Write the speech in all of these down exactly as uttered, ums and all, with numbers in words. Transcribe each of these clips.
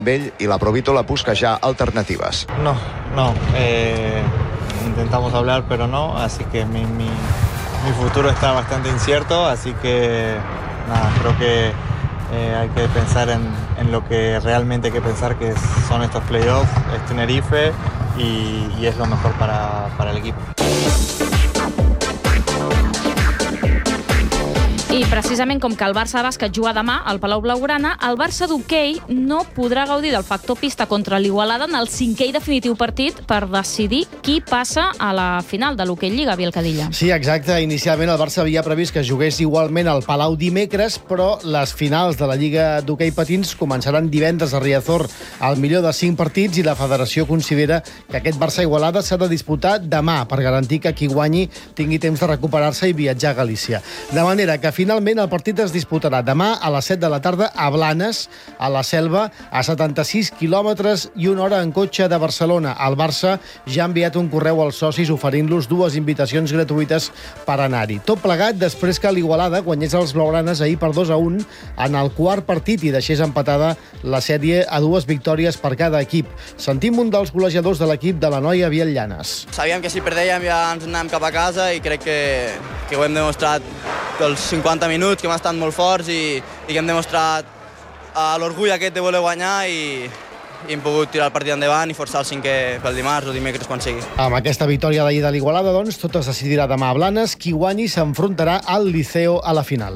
Vell y la Provítola busca ya alternativas. No, no. Eh, intentamos hablar, pero no. Así que mi, mi, mi futuro está bastante incierto. Así que nada, creo que eh, hay que pensar en, en lo que realmente hay que pensar, que son estos playoffs, es Tenerife y, y es lo mejor para, para el equipo. I precisament com que el Barça de bàsquet juga demà al Palau Blaugrana, el Barça d'hoquei no podrà gaudir del factor pista contra l'Igualada en el cinquè i definitiu partit per decidir qui passa a la final de l'Hoquei Lliga, Biel Cadilla. Sí, exacte. Inicialment el Barça havia previst que jugués igualment al Palau dimecres, però les finals de la Lliga d'Hoquei Patins començaran divendres a Riazor al millor de cinc partits i la federació considera que aquest Barça-Igualada s'ha de disputar demà per garantir que qui guanyi tingui temps de recuperar-se i viatjar a Galícia. De manera que finalment el partit es disputarà demà a les set de la tarda a Blanes, a la Selva, a setanta-sis quilòmetres i una hora en cotxe de Barcelona. El Barça ja ha enviat un correu als socis oferint-los dues invitacions gratuïtes per anar-hi. Tot plegat després que l'Igualada guanyés els blaugranes ahir per dos a un en el quart partit i deixés empatada la sèrie a dues victòries per cada equip. Sentim un dels golejadors de l'equip de la noia, Biel Llanes. Sabíem que si perdèiem ja ens anàvem cap a casa i crec que, que ho hem demostrat els cinquanta minuts, que hem estat molt forts i, i que hem demostrat uh, l'orgull aquest de voler guanyar i, i hem pogut tirar el partit endavant i forçar el cinquè pel dimarts o dimecres quan sigui. Amb aquesta victòria d'ahir de l'Igualada, doncs, tot es decidirà demà a Blanes. Qui guanyi s'enfrontarà al Liceo a la final.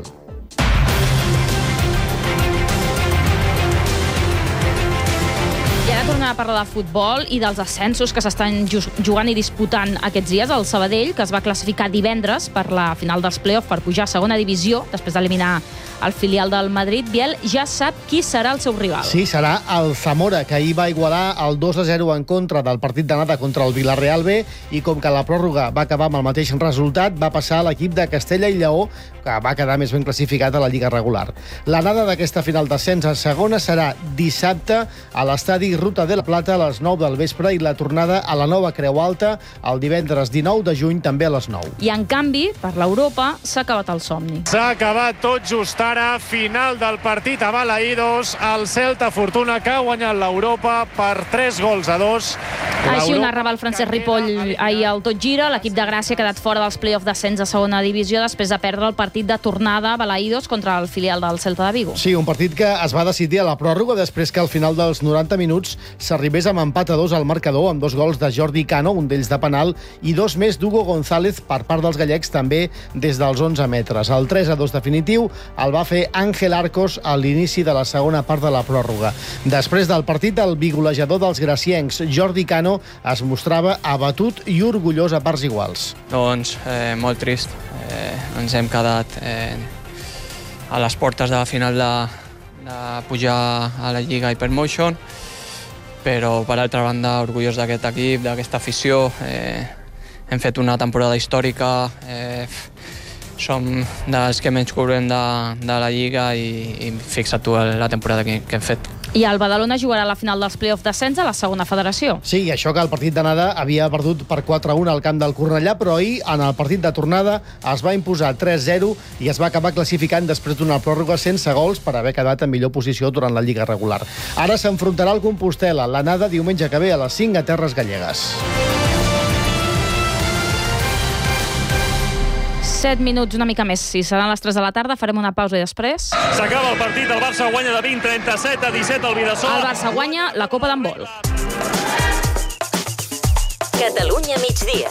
Tornar a parlar de futbol i dels ascensos que s'estan jugant i disputant aquests dies. El Sabadell, que es va classificar divendres per la final dels play-off per pujar a segona divisió, després d'eliminar el filial del Madrid, Biel ja sap qui serà el seu rival. Sí, serà el Zamora, que ahir va igualar el dos a zero en contra del partit d'anada contra el Villarreal B, i com que la pròrroga va acabar amb el mateix resultat, va passar a l'equip de Castella i Lleó, que va quedar més ben classificat a la Lliga regular. L'anada d'aquesta final d'ascens a segona serà dissabte a l'estadi Ruta de la Plata a les nou del vespre i la tornada a la nova Creu Alta el divendres dinou de juny també a les nou. I en canvi, per l'Europa, s'ha acabat el somni. S'ha acabat tot just ara, final del partit a Balaïdos, el Celta Fortuna que ha guanyat l'Europa per tres gols a dos. Així ho narrava el Francesc Ripoll ahir al Tot Gira. L'equip de Gràcia ha quedat fora dels play-off d'ascens a segona divisió després de perdre el partit de tornada a Balaïdos contra el filial del Celta de Vigo. Sí, un partit que es va decidir a la pròrroga després que al final dels noranta minuts s'arribés amb empat a dos al marcador amb dos gols de Jordi Cano, un d'ells de penal, i dos més d'Hugo González per part dels gallecs també des dels onze metres. El tres a dos definitiu el va fer Àngel Arcos a l'inici de la segona part de la pròrroga. Després del partit, el bigolejador dels graciencs, Jordi Cano, es mostrava abatut i orgullós a parts iguals. Doncs eh, molt trist. Eh, ens hem quedat eh, a les portes de la final de, de pujar a la Lliga Hypermotion, però per altra banda orgullós d'aquest equip, d'aquesta afició. Eh, hem fet una temporada històrica, eh, som dels que menys cobrem de, de la Lliga i, i fixa't tu la temporada que, que hem fet. I el Badalona jugarà a la final dels play-off d'ascens a la segona federació. Sí, i això que el partit d'anada havia perdut per quatre a un al camp del Cornellà, però ahir, en el partit de tornada, es va imposar tres zero i es va acabar classificant després d'una pròrroga sense gols per haver quedat en millor posició durant la Lliga regular. Ara s'enfrontarà al Compostel·la, l'anada diumenge que ve a les cinc a Terres Gallegues. set minuts, una mica més. Si seran les tres de la tarda, farem una pausa i després... S'acaba el partit, el Barça guanya de vint trenta-set a disset al Vidasoa. El Barça guanya la Copa d'Handbol. Catalunya migdia.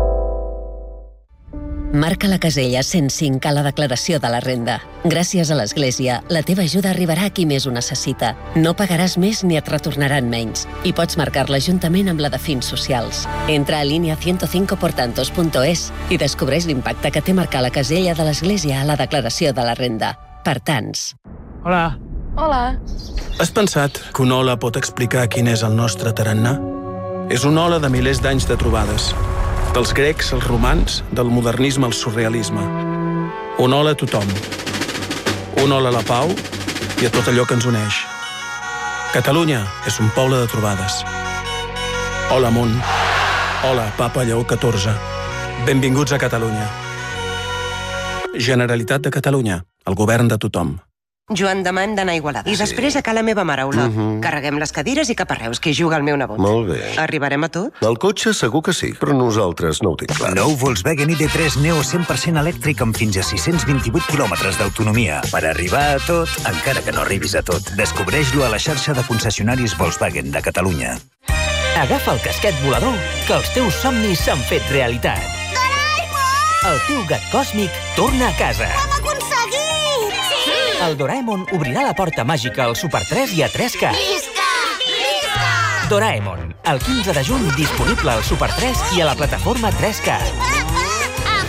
Marca la casella cent cinc a la declaració de la renda. Gràcies a l'Església, la teva ajuda arribarà a qui més ho necessita. No pagaràs més ni et retornaran menys. I pots marcar-la juntament amb la de fins socials. Entra a línia ciento cinco portantos punto es i descobreix l'impacte que té marcar la casella de l'Església a la declaració de la renda. Per tants. Hola. Hola. Has pensat que una ola pot explicar quin és el nostre tarannà? És una ola de milers d'anys de trobades. Dels grecs als romans, del modernisme al surrealisme. Una ola a tothom. Una ola a la pau i a tot allò que ens uneix. Catalunya és un poble de trobades. Hola, món. Hola, Papa Lleó catorze. Benvinguts a Catalunya. Generalitat de Catalunya, el govern de tothom. Joan, demà hem d'anar a Igualada. I després a casa la meva mare, Olot. Mhm. Carreguem les cadires i cap a Reus, que hi juga el meu nebot. Molt bé. Arribarem a tot? El cotxe segur que sí, però nosaltres no ho tinc clar. Nou Volkswagen I D tres Neo cent per cent elèctric amb fins a sis-cents vint-i-vuit quilòmetres d'autonomia. Per arribar a tot, encara que no arribis a tot. Descobreix-lo a la xarxa de concessionaris Volkswagen de Catalunya. Agafa el casquet volador, que els teus somnis s'han fet realitat. Doraemon! El teu gat còsmic torna a casa. Ho hem aconseguit! Sí! El Doraemon obrirà la porta màgica al Super tres i a tres K. Visca! Visca! Doraemon, el quinze de juny, disponible al Super tres i a la plataforma tres K. A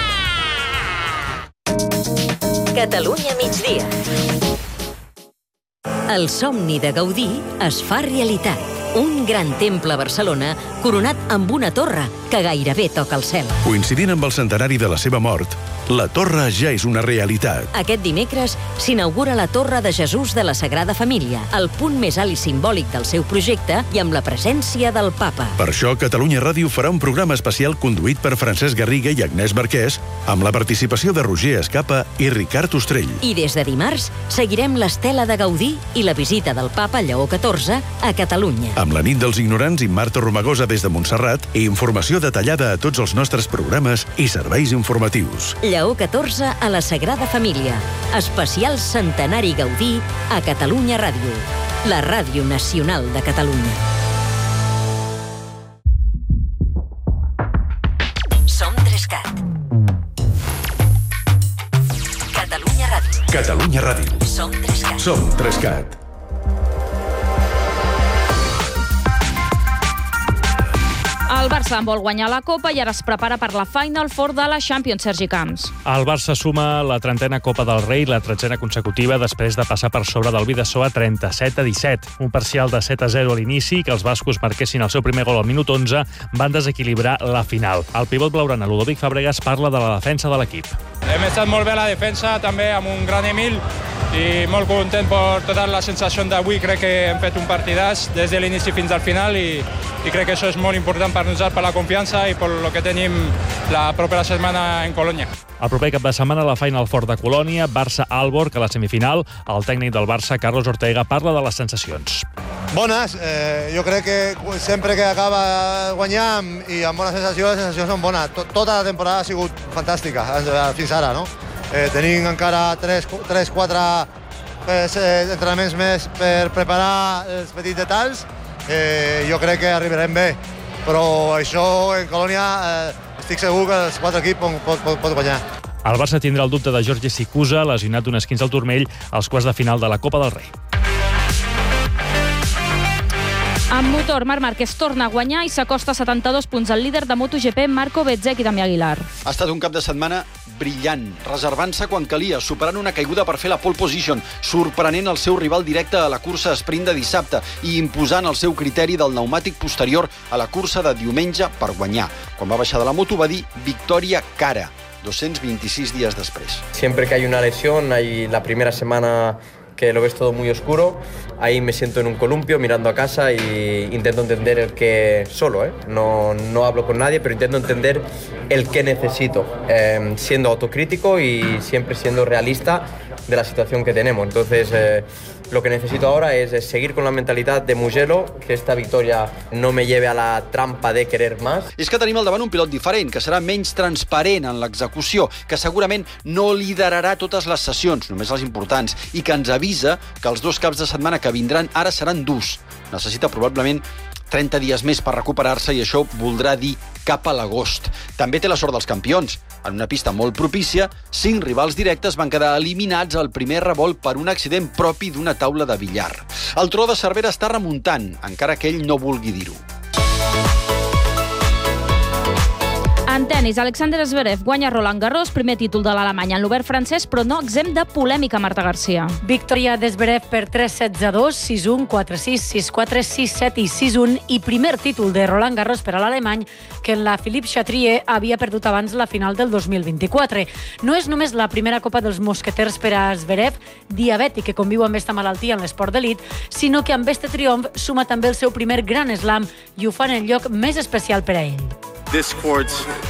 volar! Catalunya migdia. El somni de Gaudí es fa realitat. Un gran temple a Barcelona coronat amb una torre que gairebé toca el cel. Coincidint amb el centenari de la seva mort, la torre ja és una realitat. Aquest dimecres s'inaugura la Torre de Jesús de la Sagrada Família, el punt més alt i simbòlic del seu projecte i amb la presència del Papa. Per això, Catalunya Ràdio farà un programa especial conduït per Francesc Garriga i Agnès Marquès, amb la participació de Roger Escapa i Ricard Ostrell. I des de dimarts seguirem l'estela de Gaudí i la visita del Papa Lleó catorze a Catalunya. Amb la nit dels ignorants i Marta Romagosa des de Montserrat i informació detallada a tots els nostres programes i serveis informatius. Lleó catorze a la Sagrada Família. Especial Centenari Gaudí a Catalunya Ràdio. La ràdio nacional de Catalunya. Som Trescat. Catalunya Ràdio. Catalunya Ràdio. Som Trescat. Som Trescat. El Barça en vol guanyar la Copa i ara es prepara per la Final Four de la Champions, Sergi Camps. El Barça suma la trentena Copa del Rei, la tretzena consecutiva, després de passar per sobre del Bidasoa trenta-set a disset. Un parcial de set a zero a l'inici, que els bascos marquessin el seu primer gol al minut onze, van desequilibrar la final. El pivot blaugrana Ludovic Fàbregas parla de la defensa de l'equip. Hem estat molt bé a la defensa, també amb un gran Emil, i molt content per totes les sensacions d'avui. Crec que hem fet un partidàs des de l'inici fins al final i, i crec que això és molt important per nosaltres, per la confiança i per lo que tenim la propera setmana en Colònia. El proper cap de setmana la Final Four de Colònia, Barça-Aalborg a la semifinal. El tècnic del Barça, Carlos Ortega, parla de les sensacions. Bones, eh, jo crec que sempre que acaba guanyant i amb bones sensacions, les sensacions són bones. Tota la temporada ha sigut fantàstica, fins ara, no? Eh, tenim encara tres quatre eh, entrenaments més per preparar els petits detalls. Eh, jo crec que arribarem bé, però això en Colònia eh, estic segur que els quatre equips pot, pot, pot guanyar. El Barça tindrà el dubte de Jorge Sikusa, lesionat d'un esquinç al turmell, als quarts de final de la Copa del Rei. En motor, Marc Márquez torna a guanyar i s'acosta a setanta-dos punts al líder de MotoGP, Marco Bezzecchi i Damià Aguilar. Ha estat un cap de setmana brillant, reservant-se quan calia, superant una caiguda per fer la pole position, sorprenent el seu rival directe a la cursa sprint de dissabte i imposant el seu criteri del pneumàtic posterior a la cursa de diumenge per guanyar. Quan va baixar de la moto va dir victòria cara, doscientos veintiséis días después. Siempre que hay una lesión, hay la primera semana que lo ves todo muy oscuro, ahí me siento en un columpio mirando a casa y intento entender el que solo, ¿eh? no, no hablo con nadie, pero intento entender el que necesito, eh, siendo autocrítico y siempre siendo realista de la situación que tenemos. Entonces, eh, lo que necesito ahora es, es seguir con la mentalidad de Mugello, que esta victoria no me lleve a la trampa de querer más. És que tenim al davant un pilot diferent, que serà menys transparent en l'execució, que segurament no liderarà totes les sessions, només les importants, i que ens avisa que els dos caps de setmana que vindran ara seran durs. Necessita probablement trenta dies més per recuperar-se i això voldrà dir cap a l'agost. També té la sort dels campions. En una pista molt propícia, cinc rivals directes van quedar eliminats al primer revolt per un accident propi d'una taula de billar. El tro de Cervera està remuntant, encara que ell no vulgui dir-ho. En tenis, Alexander Zverev guanya Roland Garros, primer títol de l'Alemany en l'obert francès, però no exempt de polèmica, Marta Garcia. Victòria de Zverev per tres sets a dos, sis un, quatre sis, sis quatre, sis set i sis un, i primer títol de Roland Garros per a l'alemany, que en la Philippe Chatrier havia perdut abans la final del dos mil vint-i-quatre. No és només la primera copa dels mosqueters per a Zverev, diabètic que conviu amb aquesta malaltia en l'esport d'elit, sinó que amb este triomf suma també el seu primer gran slam i ho fa en el lloc més especial per a ell. This court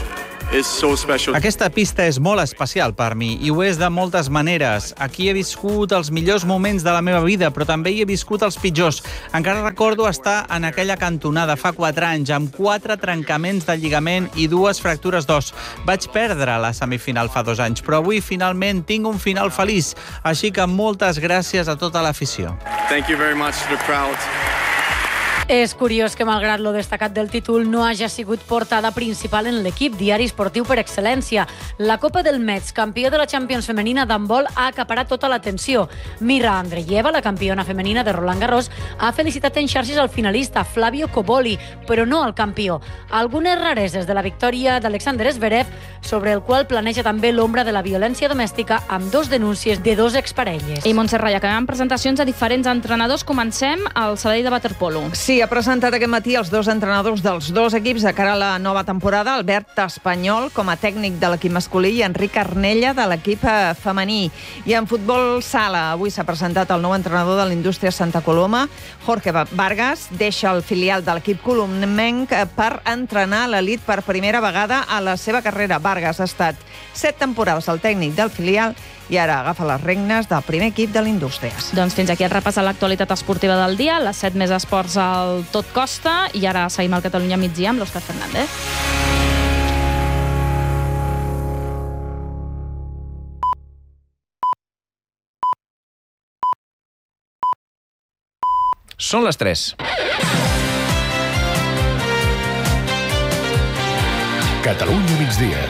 is so special. Aquesta pista és molt especial per mi i ho és de moltes maneres. Aquí he viscut els millors moments de la meva vida, però també hi he viscut els pitjors. Encara recordo estar en aquella cantonada fa quatre anys amb quatre trencaments de lligament i dues fractures d'os. Vaig perdre la semifinal fa dos anys, però avui finalment tinc un final feliç. Així que moltes gràcies a tota l'afició. Thank you very much to the crowd. És curiós que, malgrat lo destacat del títol, no hagi sigut portada principal en l'equip, diari esportiu per excel·lència. La Copa del Metz, campió de la Champions femenina d'handbol, ha acaparat tota l'atenció. Mira Andreeva, la campiona femenina de Roland Garros, ha felicitat en xarxes al finalista, Flavio Cobolli, però no al campió. Algunes rareses de la victòria d'Alexander Zverev, sobre el qual planeja també l'ombra de la violència domèstica amb dos denúncies de dos exparelles. I Montse Raya, que amb presentacions a diferents entrenadors, comencem al Sabadell de waterpolo. Sí, ha presentat aquest matí els dos entrenadors dels dos equips de cara a la nova temporada, Albert Espanyol com a tècnic de l'equip masculí i Enric Arnella de l'equip femení. I en futbol sala, avui s'ha presentat el nou entrenador de l'Indústria Santa Coloma, Jorge Vargas, deixa el filial de l'equip colomenc per entrenar l'elit per primera vegada a la seva carrera. Vargas ha estat set temporades al tècnic del filial i ara agafa les regnes del primer equip de l'Indústries. Doncs fins aquí el repàs a l'actualitat esportiva del dia, les set més esports al Tot Costa, i ara seguim al Catalunya migdia amb l'Òscar Fernández. Són les tres. Catalunya migdia.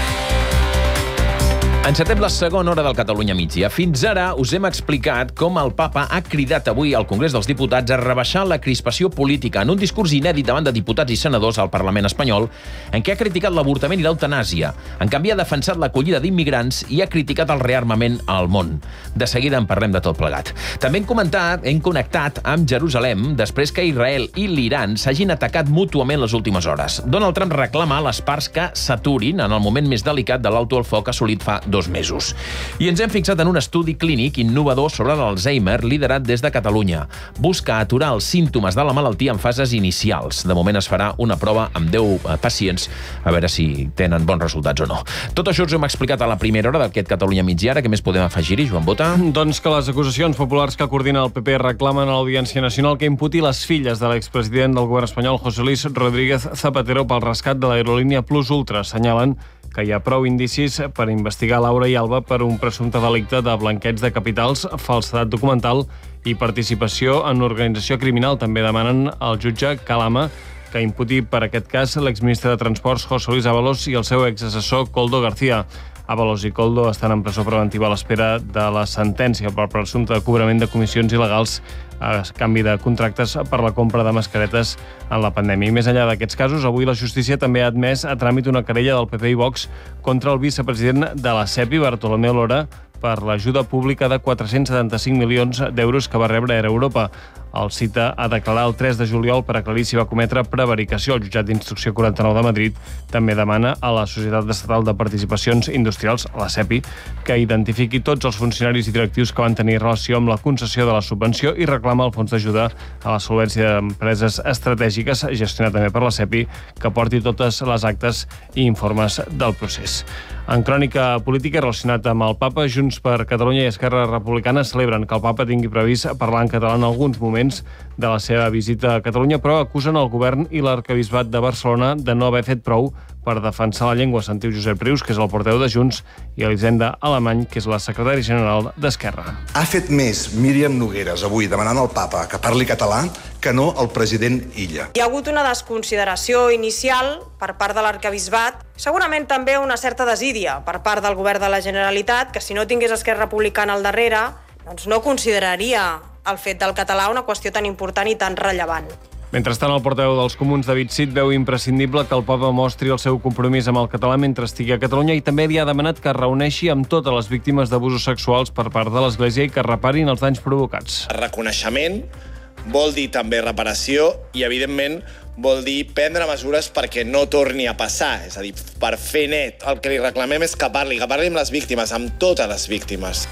Encetem la segona hora del Catalunya migdia. Fins ara us hem explicat com el papa ha cridat avui al Congrés dels Diputats a rebaixar la crispació política en un discurs inèdit davant de diputats i senadors al Parlament espanyol, en què ha criticat l'avortament i l'eutanàsia. En canvi, ha defensat l'acollida d'immigrants i ha criticat el rearmament al món. De seguida en parlem de tot plegat. També hem comentat, hem connectat amb Jerusalem després que Israel i l'Iran s'hagin atacat mútuament les últimes hores. Donald Trump reclama a les parts que s'aturin en el moment més delicat de l'alto el foc assolit fa dos mesos. I ens hem fixat en un estudi clínic innovador sobre l'Alzheimer liderat des de Catalunya. Busca aturar els símptomes de la malaltia en fases inicials. De moment es farà una prova amb deu pacients a veure si tenen bons resultats o no. Tot això us hem explicat a la primera hora d'aquest Catalunya migdia. Ara, què més podem afegir-hi, Joan Bota? Doncs que les acusacions populars que coordina el P P reclamen a l'Audiència Nacional que imputi les filles de l'expresident del govern espanyol, José Luis Rodríguez Zapatero, pel rescat de l'aerolínia Plus Ultra. Assenyalen que hi ha prou indicis per investigar Laura i Alba per un presumpte delicte de blanqueig de capitals, falsedat documental i participació en organització criminal. També demanen al jutge Calama que imputi per aquest cas l'exministre de Transports José Luis Ábalos i el seu exassessor Koldo García. Ábalos i Koldo estan en presó preventiva a l'espera de la sentència per presumpte cobrament de comissions il·legals a canvi de contractes per la compra de mascaretes en la pandèmia. I més enllà d'aquests casos, avui la justícia també ha admès a tràmit una querella del P P i Vox contra el vicepresident de la SEPI, Bartolomé Lora, per l'ajuda pública de quatre-cents setanta-cinc milions d'euros que va rebre Air Europa. El cita a declarar el tres de juliol per aclarir si va cometre prevaricació. El jutjat d'instrucció quaranta-nou de Madrid també demana a la Societat Estatal de Participacions Industrials, la SEPI, que identifiqui tots els funcionaris i directius que van tenir relació amb la concessió de la subvenció i reclama el fons d'ajuda a la solvència d'empreses estratègiques, gestionat també per la SEPI, que porti totes les actes i informes del procés. En crònica política relacionat amb el papa, Junts per Catalunya i Esquerra Republicana celebren que el papa tingui previst parlar en català en alguns moments de la seva visita a Catalunya, però acusen el govern i l'arquebisbat de Barcelona de no haver fet prou per defensar la llengua. Sentiu Josep Rius, que és el portaveu de Junts, i Elisenda Alemany, que és la secretària general d'Esquerra. Ha fet més Míriam Nogueres avui demanant al papa que parli català que no el president Illa. Hi ha hagut una desconsideració inicial per part de l'arquebisbat, segurament també una certa desídia per part del govern de la Generalitat, que si no tingués Esquerra Republicana al darrere, doncs no consideraria el fet del català una qüestió tan important i tan rellevant. Mentrestant, el portaveu dels Comuns, David Cid, veu imprescindible que el papa mostri el seu compromís amb el català mentre estigui a Catalunya i també li ha demanat que es reuneixi amb totes les víctimes d'abusos sexuals per part de l'Església i que reparin els danys provocats. Reconeixement vol dir també reparació i, evidentment, vol dir prendre mesures perquè no torni a passar. És a dir, per fer net, el que li reclamem és que parli, que parli amb les víctimes, amb totes les víctimes.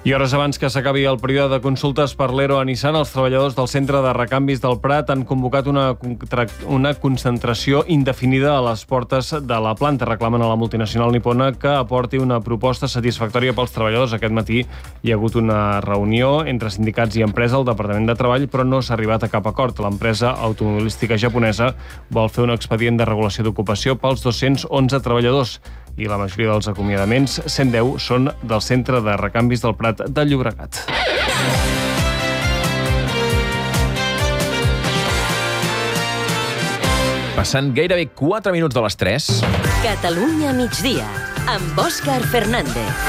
I hores abans que s'acabi el període de consultes per l'Ero a Nissan, els treballadors del centre de recanvis del Prat han convocat una, una concentració indefinida a les portes de la planta. Reclamen a la multinacional nipona que aporti una proposta satisfactòria pels treballadors. Aquest matí hi ha hagut una reunió entre sindicats i empresa al Departament de Treball, però no s'ha arribat a cap acord. L'empresa automobilística japonesa vol fer un expedient de regulació d'ocupació pels dos-cents onze treballadors i la majoria dels acomiadaments, cent deu, són del centre de recanvis del Prat de Llobregat. Passant gairebé quatre minuts de les tres. Catalunya migdia, amb Òscar Fernández.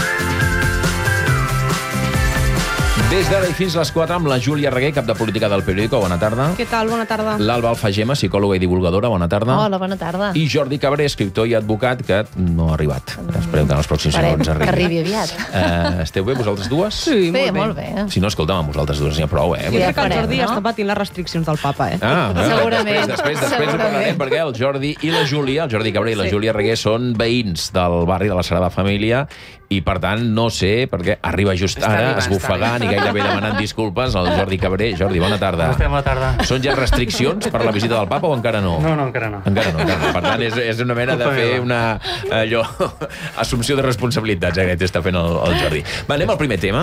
Des d'ara i fins a les quatre amb la Júlia Reguer, cap de política del Periódico. Bona tarda. Què tal? Bona tarda. L'Alba Alfagema, psicòloga i divulgadora. Bona tarda. Hola, bona tarda. I Jordi Cabré, escriptor i advocat, que no ha arribat. Esperem que en els pròxims segons arribi. Que arribi aviat. Uh, esteu bé, vosaltres dues? Sí, bé, molt bé. Si no, escolta'm, amb vosaltres dues n'hi ha prou, eh? Sí, ja que el Jordi no? està patint les restriccions del papa, eh? Ah, eh? Segurament. Després, després, després ho parlarem, perquè el Jordi i la Júlia, el Jordi Cabré i la sí. Júlia Reguer són veïns del barri de la Sagrada Família i, per tant, no sé, perquè arriba just ara, esbufegant i gairebé demanant disculpes al Jordi Cabré. Jordi, bona tarda. Bona tarda. Són ja restriccions per la visita del papa o encara no? No, no, encara no. Encara no, encara no. Per tant, és, és una mena de fer una allò, assumpció de responsabilitats, eh, que està fent el, el Jordi. Va, anem al primer tema.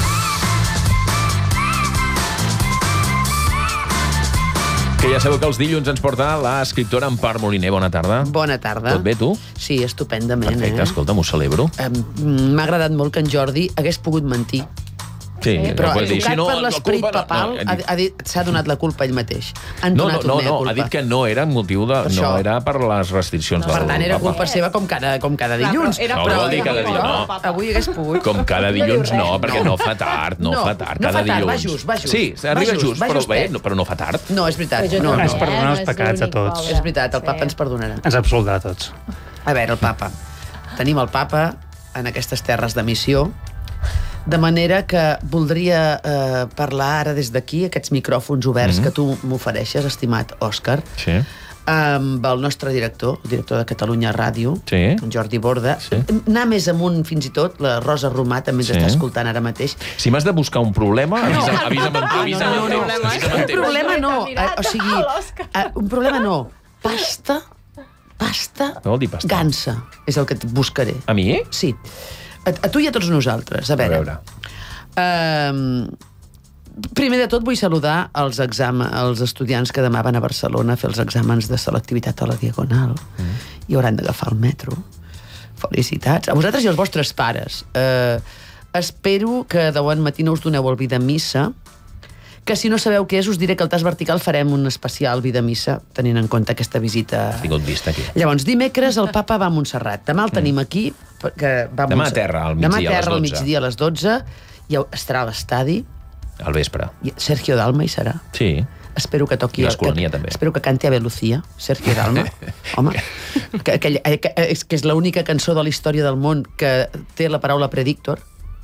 Que ja sabeu que els dilluns ens porta l'escriptora Empar Moliner. Bona tarda. Bona tarda. Tot bé, tu? Sí, estupendament. Perfecte, eh? escolta, m'ho celebro. M'ha agradat molt que en Jordi hagués pogut mentir. Sí, però no dir. educat Si no, per l'esperit no, papal, no, no, ha dit, s'ha donat la culpa ell mateix. Han no, donat no, una no, culpa. ha dit que no era motiu de... Per no era per les restriccions No, del per tant, era papa. culpa seva com cada, com cada dilluns. No, no vol dir cada dilluns, no. Avui hagués pogut. Com cada dilluns no, perquè no fa tard, no, No, fa tard, no cada fa tard, dilluns. va just, va just. Sí, arriba Va just, just, va però, bé, justet. no, però no fa tard. No, és veritat. No, No, no. ens perdona els pecats a tots. És veritat, el papa ens perdonarà. Ens absoldrà a tots. A veure, el papa. Tenim el papa en aquestes terres de missió, de manera que voldria eh, parlar ara des d'aquí, aquests micròfons oberts Mhm. que tu m'ofereixes, estimat Òscar, Sí. amb el nostre director, el director de Catalunya Ràdio, Sí. en Jordi Borda. Sí. Anar més amunt, fins i tot, la Rosa Romà també ens Sí. està escoltant ara mateix. Si m'has de buscar un problema, avisa'm, avisa'm, Ah, avisa'm, no, no, no. avisa'm, avisa'm Un en temps. problema no, eh, o sigui, eh, un problema no. Pasta, pasta, Què vol dir pasta? gansa, és el que et buscaré. A mi? Sí. A, a tu i a tots nosaltres. A veure. A veure. Um, primer de tot vull saludar els, examen, els estudiants que demà van a Barcelona a fer els exàmens de selectivitat a la Diagonal mm. i hauran d'agafar el metro. Felicitats. A vosaltres i als vostres pares. Uh, espero que de bon matí no us doneu el vida missa, que si no sabeu què és, us diré que al Tas Vertical farem un especial vida missa, tenint en compte aquesta visita. Has tingut vista aquí. Llavors, dimecres el papa va a Montserrat. Demà el tenim aquí. Que va a Demà a Montserrat. terra, al Demà migdia, a a les terra, al dotze. migdia, a les dotze. I estarà a l'estadi. Al vespre. I Sergio Dalma hi serà. Sí. Espero que toqui... I l'Escolania, que, també. Espero que canti Ave Lucía, Sergio Dalma. Home, que, que, que, és que és l'única cançó de la història del món que té la paraula predictor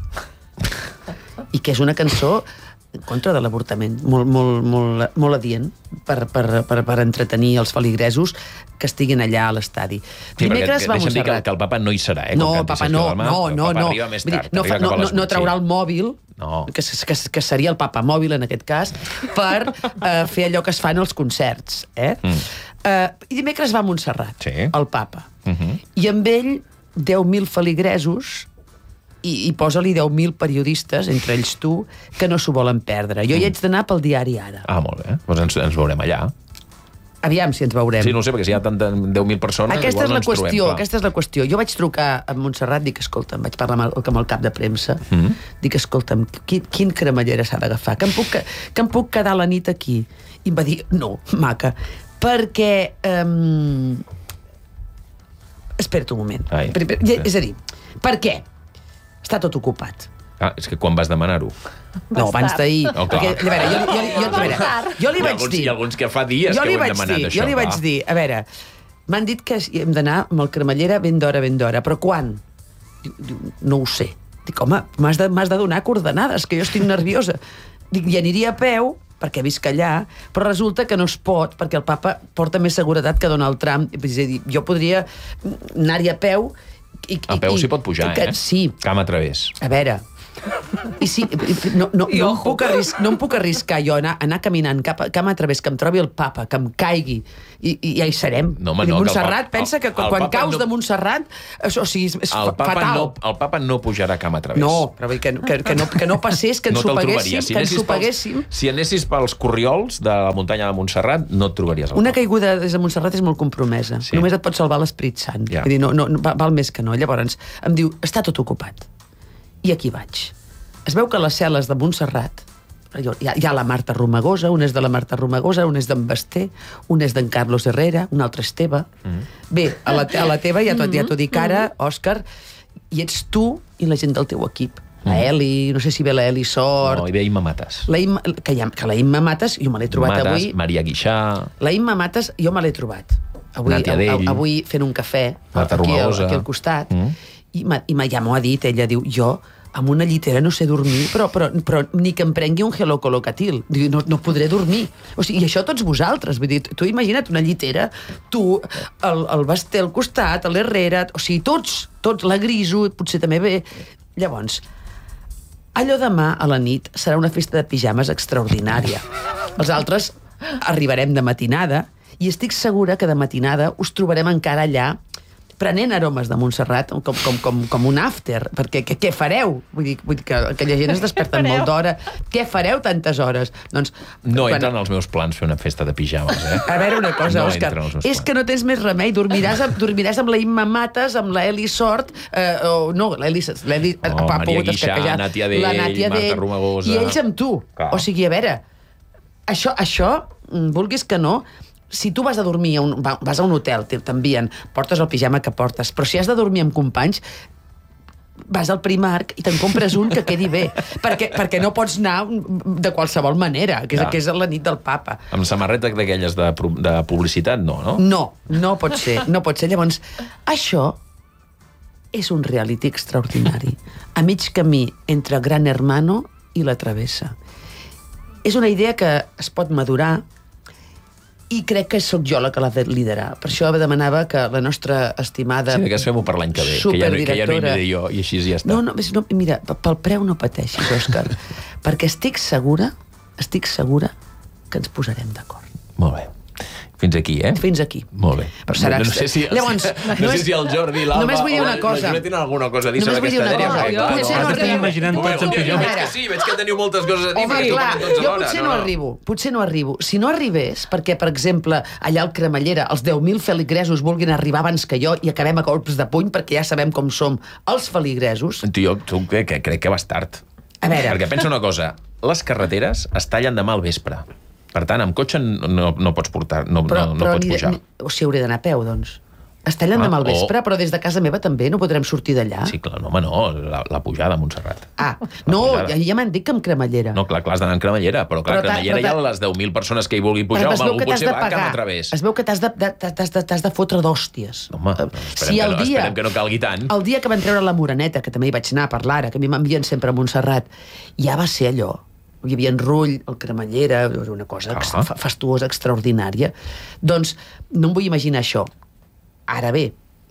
i que és una cançó en contra de l'avortament, molt, molt, molt, molt adient per, per, per, per entretenir els feligresos que estiguin allà a l'estadi. Sí, Dimecres perquè va a deixa'm dir que, Montserrat. que el papa no hi serà, eh? No, com canti papa, Sergio no, Dalma. no, El no, papa no. arriba més Vull dir, tard, no, arriba fa, cap no, a les no, no vuit, traurà sí. el mòbil, No. que, que, que seria el papa mòbil en aquest cas, per uh, fer allò que es fa en els concerts. Eh? Mm. Uh, I dimecres va a Montserrat, Sí. el papa. Uh -huh. I amb ell deu mil feligresos i, i posa-li deu mil periodistes, entre ells tu, que no s'ho volen perdre. Jo hi haig d'anar pel diari Ara. Ah, molt bé. Doncs ens, ens veurem allà. Aviam si ens veurem. Sí, no ho sé, perquè si hi ha tanta deu mil persones... Aquesta igual és no la ens trobem, qüestió, clar. aquesta és la qüestió. Jo vaig trucar a Montserrat, dic, escolta'm, vaig parlar amb el, amb el cap de premsa, Mm. dic, escolta'm, quin, quin cremallera s'ha d'agafar? Que, em puc, que em puc quedar la nit aquí? I em va dir, no, maca, perquè... Um... Espera't un moment. Ai. Per, per, Sí. és a dir, per què? Està tot ocupat. Ah, és que quan vas demanar-ho? No, abans d'ahir. Oh, clar. Perquè, a veure, jo, jo, jo, a veure, jo li Hi ha vaig alguns, dir... Hi ha alguns que fa dies jo que li ho hem vaig demanat, dir, això. Jo li vaig va. dir, a veure, m'han dit que hem d'anar amb el cremallera ben d'hora, ben d'hora, però quan? Diu, diu, no ho sé. Dic, home, m'has de, m'has de donar coordenades, que jo estic nerviosa. Dic, i aniria a peu, perquè visc allà, però resulta que no es pot, perquè el papa porta més seguretat que Donald Trump. És a dir, jo podria anar-hi a peu... I, A peu i, s'hi pot pujar, que, eh? Sí. Cam a través. A veure, I sí, no, no, no, em puc arriscar, no em puc arriscar jo anar, anar caminant cap a, cap a través, que em trobi el papa, que em caigui, i, i ja hi serem. No, home, I no, Montserrat, el, pensa que el, quan el Papa caus no, de Montserrat, o sigui, és, és el papa fatal. No, el papa no pujarà cama a través. No, però vull que, que, que, no, que no passés, que ens no ho paguéssim, si que ens ho pels, paguéssim. Si anessis pels corriols de la muntanya de Montserrat, no et trobaries el Una papa. caiguda des de Montserrat és molt compromesa. Sí. Només et pot salvar l'Esperit Sant. Ja. Vull dir, no, no, val més que no. Llavors em diu, està tot ocupat. I aquí vaig. Es veu que les cel·les de Montserrat, hi ha, hi ha la Marta Romagosa, un és de la Marta Romagosa, un és d'en Basté, un és d'en Carlos Herrera, un altre Esteve. Mm. Bé, a la, a la teva ja t'ho ja dic ara, Òscar, i ets tu i la gent del teu equip. La Eli, no sé si ve la Eli Sort... No, hi ve Imma Mates. La Imma, que, ja, que la Imma Mates, jo me l'he trobat Mates, avui... Maria Guixà... La Imma Mates, jo me l'he trobat. Avui, Nàtia Dell. Avui fent un cafè, Marta aquí, Romagosa. aquí al costat, Mm. i, ma, i ma, ja m'ho ha dit, ella diu, jo amb una llitera no sé dormir, però, però, però ni que em prengui un gelocolocatil. Diu, no, no podré dormir. O sigui, i això tots vosaltres. Vull dir, tu imagina't una llitera, tu, el, el Basté al costat, l'Herrera, o sigui, tots, tots, la Griso, potser també ve. Llavors, allò demà a la nit serà una festa de pijames extraordinària. Els altres arribarem de matinada i estic segura que de matinada us trobarem encara allà prenent aromes de Montserrat com, com, com, com un after, perquè què, què fareu? Vull dir, vull dir que aquella gent es desperten molt d'hora. Què fareu tantes hores? Doncs, no quan... entra en els meus plans fer una festa de pijames, eh? A veure una cosa, no Òscar, és plans. Que no tens més remei, dormiràs amb, dormiràs amb la Imma Mates, amb la Eli Sort, eh, o no, l'Eli... Oh, Maria Guixà, Nàtia Dell, la Nàtia Marta Dell, Romagosa... I ells amb tu. Clar. O sigui, a veure, això, això, vulguis que no, si tu vas a dormir, a un, vas a un hotel, t'envien, portes el pijama que portes, però si has de dormir amb companys, vas al Primark i te'n compres un que quedi bé, perquè, perquè no pots anar de qualsevol manera, que és, que és la nit del papa. Amb samarreta d'aquelles de, de publicitat, no, no? No, no pot ser, no pot ser. Llavors, això és un reality extraordinari, a mig camí entre Gran Hermano i La Travessa. És una idea que es pot madurar i crec que sóc jo la que l'ha de liderar. Per això demanava que la nostra estimada... Sí, que es fem-ho per l'any que ve, que ja, no, que ja no hi aniré jo, i així ja està. No, no, no, mira, pel preu no pateixis, Òscar, perquè estic segura, estic segura que ens posarem d'acord. Molt bé. Fins aquí, eh? Fins aquí. Molt bé. Però serà... No, no sé si, Llavors, no, no sé si el Jordi, l'Alba... Només vull dir una cosa. No tenen alguna cosa a dir sobre aquesta dèria. Potser no arribo. Imaginant tots en pijama. Veig que sí, veig que teniu moltes coses a dir. Home, clar, jo potser no arribo. Potser no arribo. Si no arribés, perquè, per exemple, allà al Cremallera, els deu mil feligresos vulguin arribar abans que jo i acabem a colps de puny, perquè ja sabem com som els feligresos... Jo crec que vas tard. A veure... Perquè pensa una cosa, les carreteres es tallen demà al vespre. Per tant, amb cotxe no, no pots portar, no, però, no, no però pots pujar. Ni, o sigui, hauré d'anar a peu, doncs. Es tallen ah, demà al vespre, o... però des de casa meva també no podrem sortir d'allà. Sí, clar, no, home, no, la, la pujada a Montserrat. Ah, no, ja, ja m'han dit que amb Cremallera. No, clar, clar, has d'anar amb Cremallera, però clar, però Cremallera hi ha les deu mil persones que hi vulguin pujar, home, algú potser va cap a través. Es veu que t'has de, de, de, de fotre d'hòsties. Home, esperem, si que no, dia, esperem que no calgui tant. El dia que van treure la Moreneta, que també hi vaig anar a parlar, que a mi m'envien sempre a Montserrat, ja va ser allò. Hi havia en Rull, el Cremallera, una cosa ah. fastuosa, extraordinària. Doncs no em vull imaginar això. Ara bé,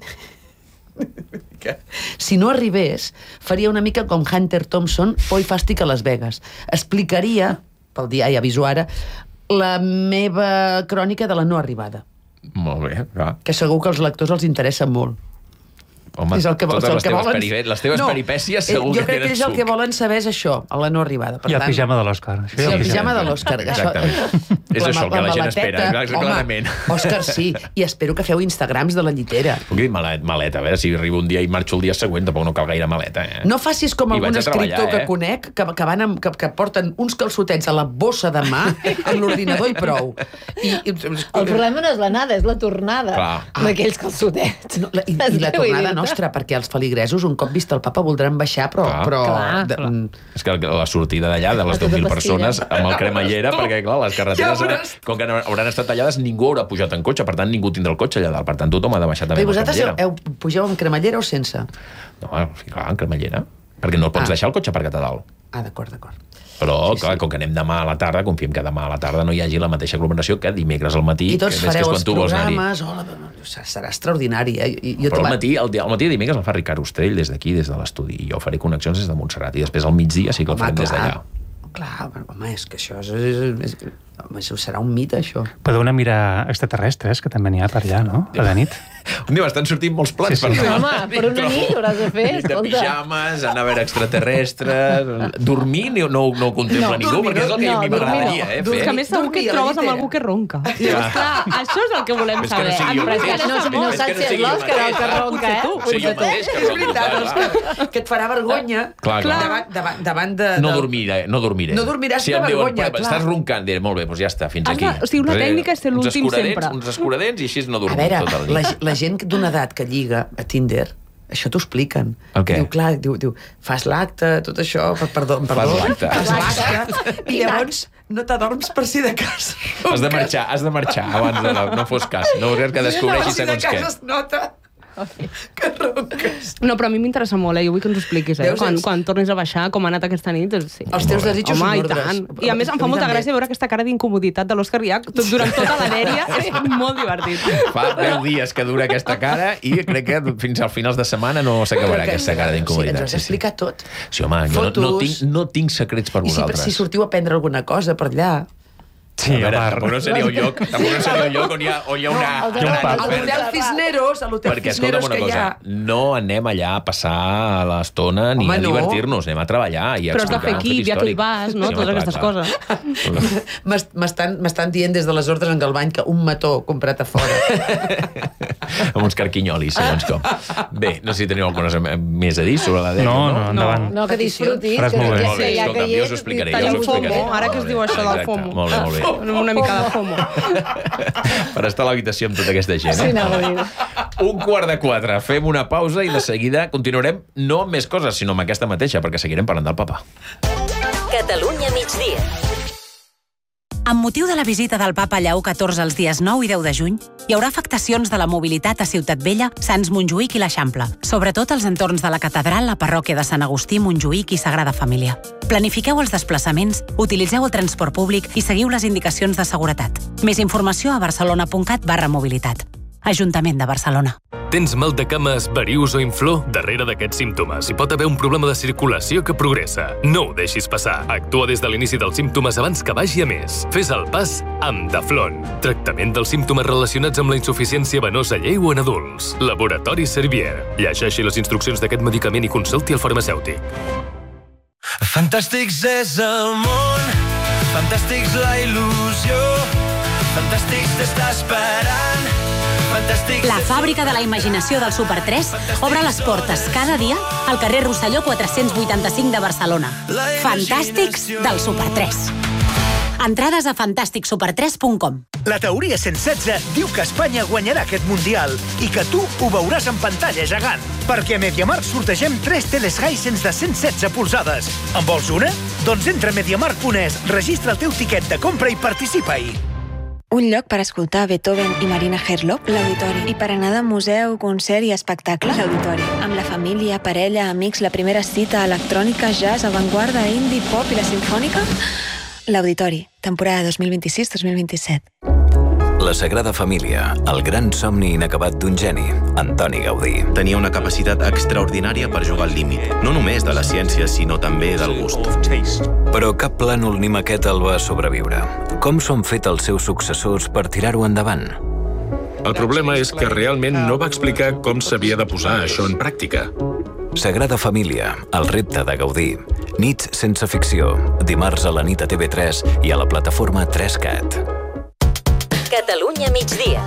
si no arribés, faria una mica com Hunter Thompson, por i fàstic a Las Vegas. Explicaria, pel dia, ja aviso ara, la meva crònica de la no arribada. Molt bé, clar. Que segur que als lectors els interessa molt. Home, és el que, totes el les, que teves volen... peripe... les teves no, peripècies segur que tenen suc. Jo crec que és el que volen saber és això, a la no arribada. Per I el tant... pijama de l'Òscar. Sí, el pijama de l'Òscar. Exactament. Això... és això el que la, la gent espera, clarament. Home, Òscar, sí, i espero que feu Instagrams de la llitera. Puc dir maleta, maleta, a veure, si arribo un dia i marxo el dia següent, tampoc no cal gaire maleta, eh? No facis com I algun escriptor eh? que conec, que, que, van amb, que, que porten uns calçotets a la bossa de mà amb l'ordinador i prou. I, i... El problema no és l'anada, és la tornada d'aquells calçotets. No, la, i, I la tornada nostra, perquè els feligresos, un cop vist el papa, voldran baixar, però... Clar, però clar, de, clar. És que la sortida d'allà, de les deu mil persones, amb el Cremallera, perquè, clar, les carreteres, ja com que hauran estat tallades, ningú haurà pujat en cotxe, per tant, ningú tindrà el cotxe allà dalt, per tant, tothom ha de baixar també amb el Cremallera. Vosaltres heu, pugeu amb Cremallera o sense? No, sí, clar, amb Cremallera, perquè no el pots ah. deixar el cotxe aparcat a dalt. Ah, d'acord, d'acord. Però, sí, clar, sí. com que anem demà a la tarda, confiem que demà a la tarda no hi hagi la mateixa aglomeració que dimecres al matí, I tots que, fareu que és quan els tu vols anar-hi. programes... Hola, serà extraordinari. Eh? I, jo Però al matí, el, el matí de dimecres el fa Ricard Ostrell des d'aquí, des de l'estudi, i jo faré connexions des de Montserrat, i després al migdia sí que el farem des d'allà. Clar, home, és que això és, és, és, home, això serà un mite, això. Podeu anar a mirar extraterrestres, que també n'hi ha per allà, no? A la nit. Un dia m'estan sortint molts plans. Sí, sí. Per Home, per una nit ho hauràs de fer, de escolta. pijames, anar a veure extraterrestres... Dormir no, no, no ho contempla No, ningú, dormir, perquè és el que no, a mi m'agradaria, dormir eh, no. fer. Que a més segur que et trobes amb algú que ronca. Ja. Clar, això és el que volem És que no saber. sigui jo Però és que mateix. no, No, no És que saps no si és sigui jo l'Òscar el que mateix. ronca, eh? Potser jo mateix que És veritat, Òscar, que et farà vergonya Clar, clar. davant, davant, davant de... No de- dormiré, no dormiré. No dormiràs si de em diuen, vergonya, "Però, clar. estàs roncant", diré, molt bé, doncs ja està, fins Has aquí. de- o sigui, una Doncs, eh, tècnica és ser uns l'últim escuradents, sempre. Uns escuradents i així no A dormo veure, tot el dia. la, la gent d'una edat que lliga a Tinder, això t'ho expliquen. El què? Diu, clar, diu, diu fas l'acte, tot això, per- perdó, perdó. l'acte. Fas l'acte, i llavors no t'adorms per si de cas. Has de marxar, has de marxar abans de la... No fos cas. No vols que descobreixi segons Si de què. cas es nota que ronques. No, però a mi m'interessa molt, eh? Jo vull que ens ho expliquis, eh? Veus, Quan, és- quan tornis a baixar, com ha anat aquesta nit... Sí. Els teus desitjos Home, són i ordres. tant. I a més em fa A mi molta també. gràcia veure aquesta cara d'incomoditat de l'Òscar Riach tot, durant tota la dèria. És molt divertit. Fa deu dies que dura aquesta cara i crec que fins al finals de setmana no s'acabarà aquesta cara Sí, ens d'incomoditat. ho has explicat tot. Sí, home, jo no, no, Fotos. tinc, no tinc secrets per I si, vosaltres. si sortiu a prendre alguna cosa per allà... Sí, a veure, tampoc no seria un lloc, tampoc no seria un lloc on hi ha, on hi ha una... No, una gran a oferta. l'hotel Cisneros, a l'hotel Perquè, escolta'm Cisneros una que hi cosa, ha... no anem allà a passar l'estona ni Home, a no. divertir-nos, anem a treballar i a Però has de fer explicar un fet equip, ja que hi històric. vas, no? Sí, Totes home, aquestes clar, coses. M'est- M'estan m'estan dient des de les ordres en Galvany que un mató comprat a fora. amb uns carquinyolis, segons com. Bé, no sé si teniu alguna cosa més a dir sobre la dèria, No, no? no, endavant. No, que disfrutis. Faràs que molt bé. ja Molt bé, sé, ja escolta'm, que hi jo és, us ho explicaré, tenim jo us ho un explicaré. FOMO. Ara que es diu això del Exacte, FOMO. molt bé, molt bé. Tenim una mica de FOMO. Per estar a l'habitació amb tota aquesta gent. Sí, Eh? anava a dir. Un quart de quatre. Fem una pausa i de seguida continuarem no amb més coses, sinó amb aquesta mateixa, perquè seguirem parlant del papa. Catalunya migdia. Amb motiu de la visita del papa Lleó catorze els dies nou i deu de juny, hi haurà afectacions de la mobilitat a Ciutat Vella, Sants Montjuïc i l'Eixample, sobretot als entorns de la catedral, la parròquia de Sant Agustí, Montjuïc i Sagrada Família. Planifiqueu els desplaçaments, utilitzeu el transport públic i seguiu les indicacions de seguretat. Més informació a barcelona.cat barra mobilitat. Ajuntament de Barcelona. Tens mal de cames, varius o inflor? Darrere d'aquests símptomes hi pot haver un problema de circulació que progressa. No ho deixis passar. Actua des de l'inici dels símptomes abans que vagi a més. Fes el pas amb Daflon. Tractament dels símptomes relacionats amb la insuficiència venosa lleu en adults. Laboratori Servier. Llegeixi les instruccions d'aquest medicament i consulti el farmacèutic. Fantàstics és el món, fantàstics la il·lusió, fantàstics t'està esperant, fantàstics... La fàbrica de la imaginació del Super tres obre les portes cada dia al carrer Rosselló quatre-cents vuitanta-cinc de Barcelona. Fantàstics del Super tres. Entrades a fantàstic super tres punt com. La teoria cent setze diu que Espanya guanyarà aquest Mundial i que tu ho veuràs en pantalla gegant. Perquè a MediaMarkt sortegem tres teles Hisense de cent setze polzades. En vols una? Doncs entra a mediamarkt punt es, registra el teu tiquet de compra i participa-hi. Un lloc per escoltar Beethoven i Marina Herlop, l'Auditori. I per anar de museu, concert i espectacle, l'Auditori. Amb la família, parella, amics, la primera cita, electrònica, jazz, avantguarda, indie, pop i la simfònica... L'Auditori, temporada dos mil vint-i-sis dos mil vint-i-set. La Sagrada Família, el gran somni inacabat d'un geni, Antoni Gaudí. Tenia una capacitat extraordinària per jugar al límit, no només de la ciència, sinó també del gust. Però cap plànol ni maqueta el va sobreviure. Com s'han fet els seus successors per tirar-ho endavant? El problema és que realment no va explicar com s'havia de posar això en pràctica. Sagrada Família, el repte de Gaudí. Nits sense ficció, dimarts a la nit a T V tres i a la plataforma tres cat. Catalunya migdia.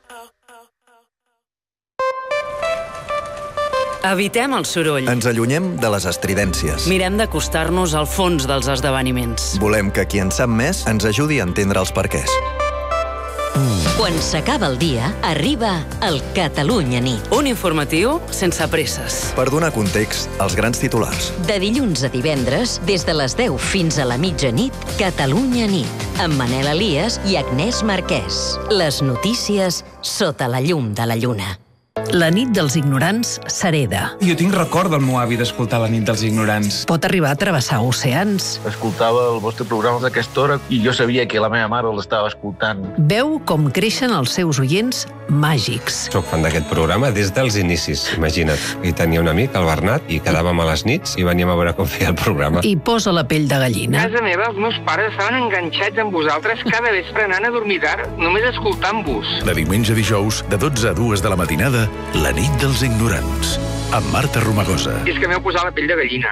Evitem el soroll. Ens allunyem de les estridències. Mirem d'acostar-nos al fons dels esdeveniments. Volem que qui en sap més ens ajudi a entendre els perquès. Quan s'acaba el dia, arriba el Catalunya nit. Un informatiu sense presses. Per donar context als grans titulars. De dilluns a divendres, des de les deu fins a la mitjanit, Catalunya nit, amb Manel Elias i Agnès Marquès. Les notícies sota la llum de la lluna. La nit dels ignorants s'hereda. Jo tinc record del meu avi d'escoltar La nit dels ignorants. Pot arribar a travessar oceans. Escoltava el vostre programa d'aquesta hora i jo sabia que la meva mare l'estava escoltant. Veu com creixen els seus oients màgics. Soc fan d'aquest programa des dels inicis, imagina't. I tenia un amic, el Bernat, i quedàvem a les nits i veníem a veure com feia el programa. I posa la pell de gallina. A casa meva els meus pares estaven enganxats amb vosaltres cada vespre anant a dormir tard, només escoltant-vos. De diumenge a dijous, de dotze a dues de la matinada, La nit dels ignorants, amb Marta Romagosa. I és que m'heu posat la pell de gallina.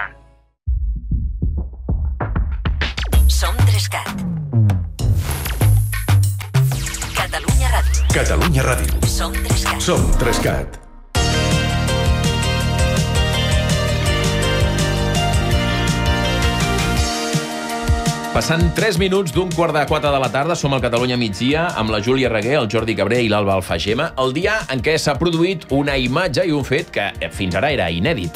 Som Trescat. Catalunya Ràdio. Catalunya Ràdio. Som Trescat. Som Trescat. Passant tres minuts d'un quart de quatre de la tarda, som al Catalunya migdia amb la Júlia Reguer, el Jordi Cabré i l'Alba Alfagema, el dia en què s'ha produït una imatge i un fet que fins ara era inèdit.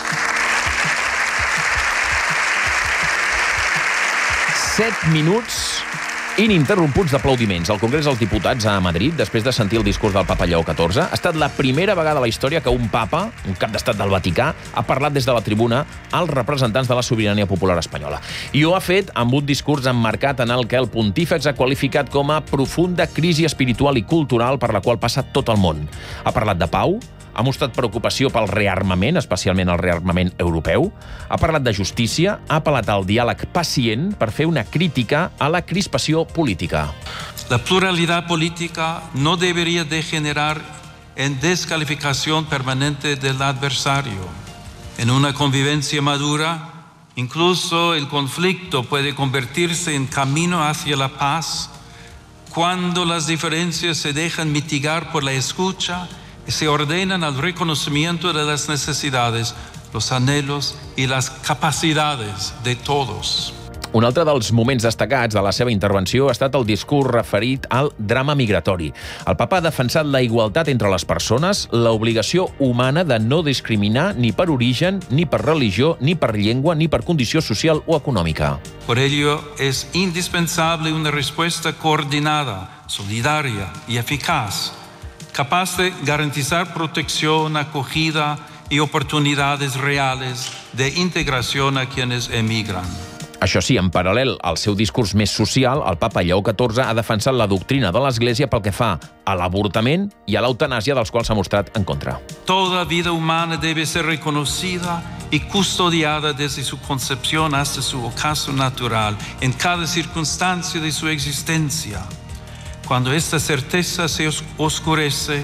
Set minuts ininterromputs d'aplaudiments al Congrés dels Diputats a Madrid després de sentir el discurs del papa Lleó catorze. Ha estat la primera vegada a la història que un papa, un cap d'estat del Vaticà, ha parlat des de la tribuna als representants de la sobirania popular espanyola. I ho ha fet amb un discurs emmarcat en el que el pontífex ha qualificat com a profunda crisi espiritual i cultural per la qual passa tot el món. Ha parlat de pau, ha mostrat preocupació pel rearmament, especialment el rearmament europeu, ha parlat de justícia, ha apel·lat al diàleg pacient per fer una crítica a la crispació política. La pluralidad política no debería degenerar en descalificación permanente del adversario. En una convivencia madura, incluso el conflicto puede convertirse en camino hacia la paz cuando las diferencias se dejan mitigar por la escucha y se ordenan al reconocimiento de las necesidades, los anhelos y las capacidades de todos. Un altre dels moments destacats de la seva intervenció ha estat el discurs referit al drama migratori. El papa ha defensat la igualtat entre les persones, l'obligació humana de no discriminar ni per origen, ni per religió, ni per llengua, ni per condició social o econòmica. Por ello, es indispensable una respuesta coordinada, solidaria y eficaz, capaz de garantizar protección, acogida y oportunidades reales de integración a quienes emigran. Això sí, en paral·lel al seu discurs més social, el papa Lleó catorze ha defensat la doctrina de l'Església pel que fa a l'avortament i a l'eutanàsia, dels quals s'ha mostrat en contra. Toda vida humana debe ser reconocida y custodiada desde su concepción hasta su ocaso natural, en cada circunstancia de su existencia. Cuando esta certeza se oscurece,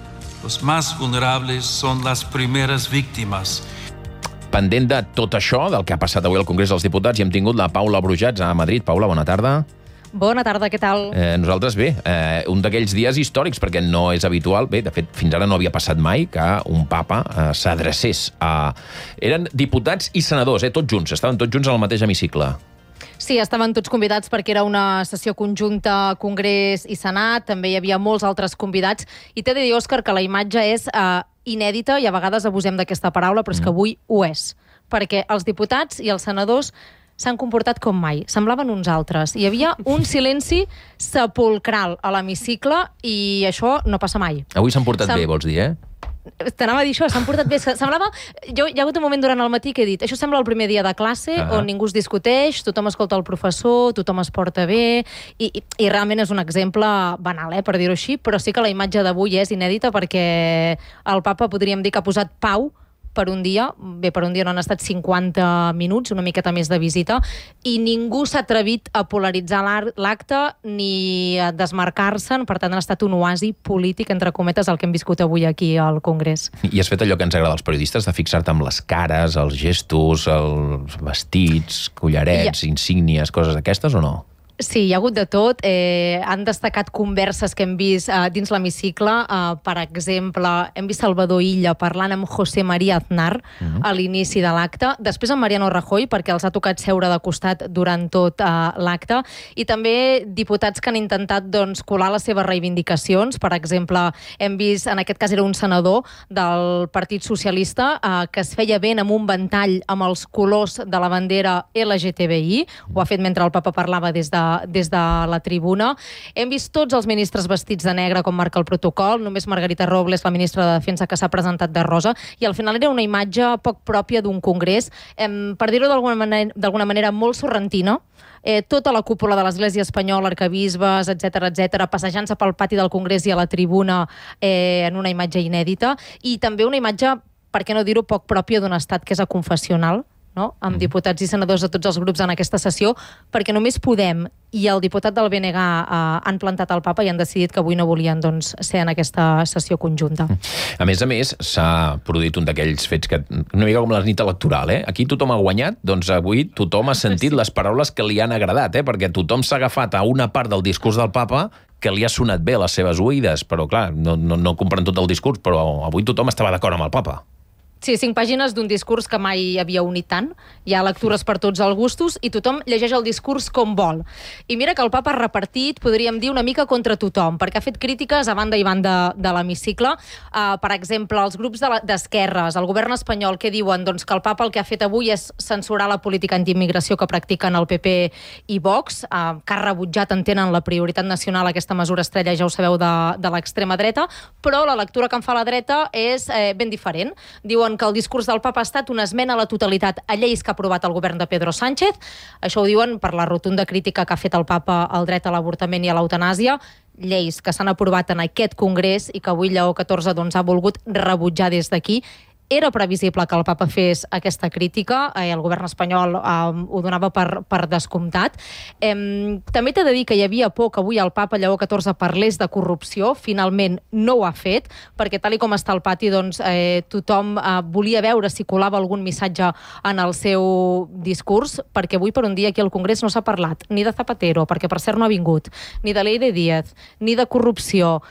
los más vulnerables son las primeras víctimas. Pendent de tot això, del que ha passat avui al Congrés dels Diputats, hi hem tingut la Paula Brujats a Madrid. Paula, bona tarda. Bona tarda, què tal? Eh, nosaltres bé, eh, un d'aquells dies històrics, perquè no és habitual, bé, de fet, fins ara no havia passat mai que un papa eh, s'adrecés a... Eren diputats i senadors, eh, tots junts, estaven tots junts al mateix hemicicle. Sí, estaven tots convidats perquè era una sessió conjunta Congrés i Senat, també hi havia molts altres convidats, i t'he de dir, Òscar, que la imatge és eh, inèdita, i a vegades abusem d'aquesta paraula, però és que avui ho és, perquè els diputats i els senadors s'han comportat com mai, semblaven uns altres. Hi havia un silenci sepulcral a l'hemicicle i això no passa mai. Avui s'han portat Sem... bé, vols dir, eh? T'anava a dir això, s'han portat bé. Semblava... Jo, hi ha hagut un moment durant el matí que he dit això sembla el primer dia de classe, ah. on ningú es discuteix, tothom escolta el professor, tothom es porta bé, i, i, i realment és un exemple banal, eh, per dir-ho així, però sí que la imatge d'avui és inèdita perquè el papa podríem dir que ha posat pau per un dia, bé, per un dia no han estat cinquanta minuts, una miqueta més de visita, i ningú s'ha atrevit a polaritzar l'acte ni a desmarcar-se'n, per tant ha estat un oasi polític, entre cometes, el que hem viscut avui aquí al Congrés. I has fet allò que ens agrada als periodistes, de fixar-te amb les cares, els gestos, els vestits, collarets, ja. insígnies, coses d'aquestes o no? Sí, hi ha hagut de tot. Eh, han destacat converses que hem vist eh, dins l'hemicicle. Eh, per exemple, hem vist Salvador Illa parlant amb José María Aznar uh-huh. a l'inici de l'acte. Després amb Mariano Rajoy, perquè els ha tocat seure de costat durant tot eh, l'acte. I també diputats que han intentat doncs, colar les seves reivindicacions. Per exemple, hem vist, en aquest cas era un senador del Partit Socialista, eh, que es feia ben amb un ventall amb els colors de la bandera L G T B I. Ho ha fet mentre el papa parlava des de des de la tribuna. Hem vist tots els ministres vestits de negre, com marca el protocol, només Margarita Robles, la ministra de Defensa, que s'ha presentat de rosa, i al final era una imatge poc pròpia d'un congrés, eh, per dir-ho d'alguna manera, d'alguna manera molt sorrentina, eh, tota la cúpula de l'Església Espanyola, arquebisbes, etcètera, etcètera, passejant-se pel pati del Congrés i a la tribuna eh, en una imatge inèdita, i també una imatge, per què no dir-ho, poc pròpia d'un estat que és aconfessional, no? Amb mm. diputats i senadors de tots els grups en aquesta sessió, perquè només Podem i el diputat del B N G eh, han plantat el papa i han decidit que avui no volien doncs, ser en aquesta sessió conjunta. A més a més, s'ha produït un d'aquells fets que, una mica com la nit electoral, eh? Aquí tothom ha guanyat, doncs avui tothom ha sentit les paraules que li han agradat, eh? Perquè tothom s'ha agafat a una part del discurs del papa que li ha sonat bé a les seves oïdes, però clar, no, no, no compren tot el discurs, però avui tothom estava d'acord amb el papa. Sí, cinc pàgines d'un discurs que mai havia unit tant. Hi ha lectures per tots els gustos i tothom llegeix el discurs com vol. I mira que el papa ha repartit, podríem dir, una mica contra tothom, perquè ha fet crítiques a banda i banda de l'hemicicle. Uh, per exemple, els grups d'esquerres, de el govern espanyol, que diuen doncs, que el papa el que ha fet avui és censurar la política antiimmigració que practiquen el P P i Vox, uh, que ha rebutjat, entenen, la prioritat nacional, aquesta mesura estrella, ja ho sabeu, de, de l'extrema dreta, però la lectura que en fa la dreta és eh, ben diferent. Diuen que el discurs del papa ha estat una esmena a la totalitat a lleis que ha aprovat el govern de Pedro Sánchez. Això ho diuen per la rotunda crítica que ha fet el papa al dret a l'avortament i a l'eutanàsia, lleis que s'han aprovat en aquest congrés i que avui Lleó catorze doncs, ha volgut rebutjar des d'aquí. Era previsible que el papa fes aquesta crítica, eh, el govern espanyol eh, ho donava per, per descomptat. Eh, també t'he de dir que hi havia por que avui el papa Lleó catorze parlés de corrupció, finalment no ho ha fet, perquè tal i com està el pati, doncs, eh, tothom eh, volia veure si colava algun missatge en el seu discurs, perquè avui per un dia aquí al Congrés no s'ha parlat ni de Zapatero, perquè per cert no ha vingut, ni de Leire Díaz, ni de corrupció,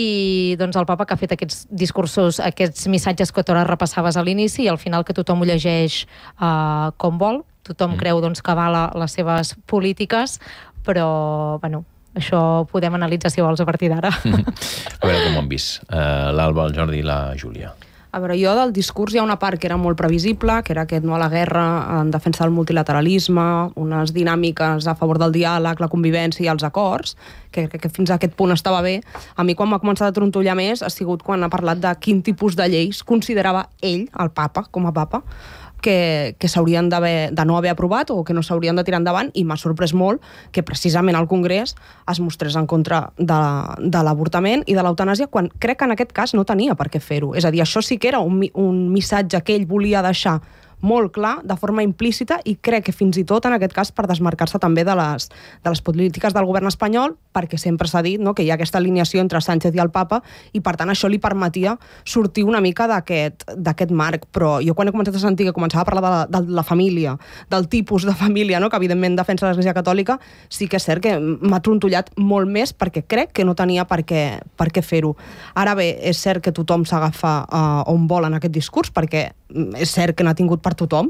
i doncs el papa que ha fet aquests discursos, aquests missatges que tu ara repassaves a l'inici, i al final que tothom ho llegeix uh, com vol, tothom mm. creu doncs, que avala les seves polítiques, però, bueno, això podem analitzar, si vols, a partir d'ara. A veure com ho han vist. Uh, L'Alba, el Jordi i la Júlia. A veure, jo del discurs hi ha una part que era molt previsible, que era aquest no a la guerra, en defensa del multilateralisme, unes dinàmiques a favor del diàleg, la convivència i els acords, que, que, que fins a aquest punt estava bé. A mi quan m'ha començat a trontollar més ha sigut quan ha parlat de quin tipus de lleis considerava ell, el papa, com a papa, que, que s'haurien de no haver aprovat o que no s'haurien de tirar endavant, i m'ha sorprès molt que precisament al Congrés es mostrés en contra de, de l'avortament i de l'eutanàsia, quan crec que en aquest cas no tenia per què fer-ho. És a dir, això sí que era un, un missatge que ell volia deixar molt clar, de forma implícita, i crec que fins i tot en aquest cas per desmarcar-se també de les, de les polítiques del govern espanyol, perquè sempre s'ha dit, no?, que hi ha aquesta alineació entre Sánchez i el papa, i per tant això li permetia sortir una mica d'aquest d'aquest marc. Però jo quan he començat a sentir que començava a parlar de la, de la família, del tipus de família, no?, que evidentment defensa l'Església Catòlica, sí que és cert que m'ha trontollat molt més, perquè crec que no tenia per què, per què fer-ho. Ara bé, és cert que tothom s'agafa uh, on vol en aquest discurs, perquè és cert que n'ha tingut per tothom,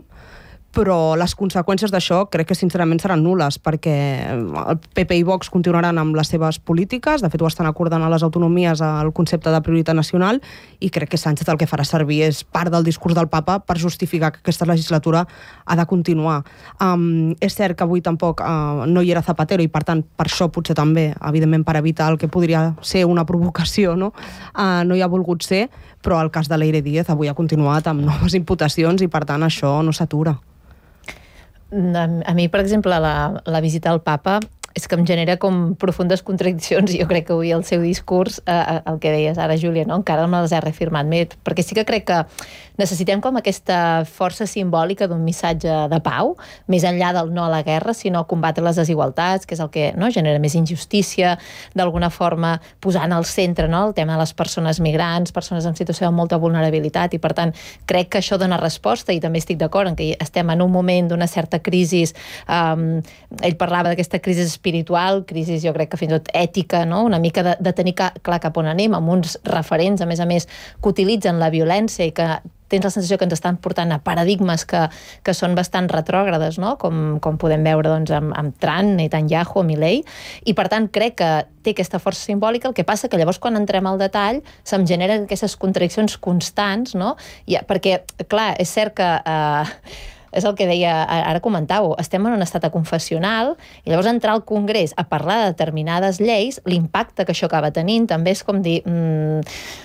però les conseqüències d'això crec que sincerament seran nules, perquè el P P i Vox continuaran amb les seves polítiques, de fet ho estan acordant a les autonomies el concepte de prioritat nacional, i crec que Sánchez el que farà servir és part del discurs del papa per justificar que aquesta legislatura ha de continuar. Um, és cert que avui tampoc uh, no hi era Zapatero, i per tant per això potser també, evidentment per evitar el que podria ser una provocació, no, uh, no hi ha volgut ser, però el cas de Leire Díaz avui ha continuat amb noves imputacions i per tant això no s'atura. A mi, per exemple, la, la visita al papa és que em genera com profundes contradiccions. Jo crec que avui el seu discurs, eh, el que deies ara, Júlia, no? Encara me les he reafirmat més, perquè sí que crec que necessitem com aquesta força simbòlica d'un missatge de pau, més enllà del no a la guerra, sinó combatre les desigualtats, que és el que, no?, genera més injustícia, d'alguna forma posant al centre, no?, el tema de les persones migrants, persones en situació de molta vulnerabilitat, i per tant crec que això dona resposta, i també estic d'acord en que estem en un moment d'una certa crisi. Um, ell parlava d'aquesta crisi espiritual, crisi jo crec que fins i tot ètica, no?, una mica de, de tenir clar cap on anem, amb uns referents, a més a més, que utilitzen la violència i que tens la sensació que ens estan portant a paradigmes que, que són bastant retrògrades, no?, com, com podem veure doncs, amb, amb Trump, Netanyahu, Milei, i per tant crec que té aquesta força simbòlica. El que passa que llavors quan entrem al detall se'm generen aquestes contradiccions constants, no?, I, perquè, clar, és cert que eh, és el que deia, ara comentàveu, estem en un estat confessional i llavors entrar al Congrés a parlar de determinades lleis, l'impacte que això acaba tenint també és com dir, mmm,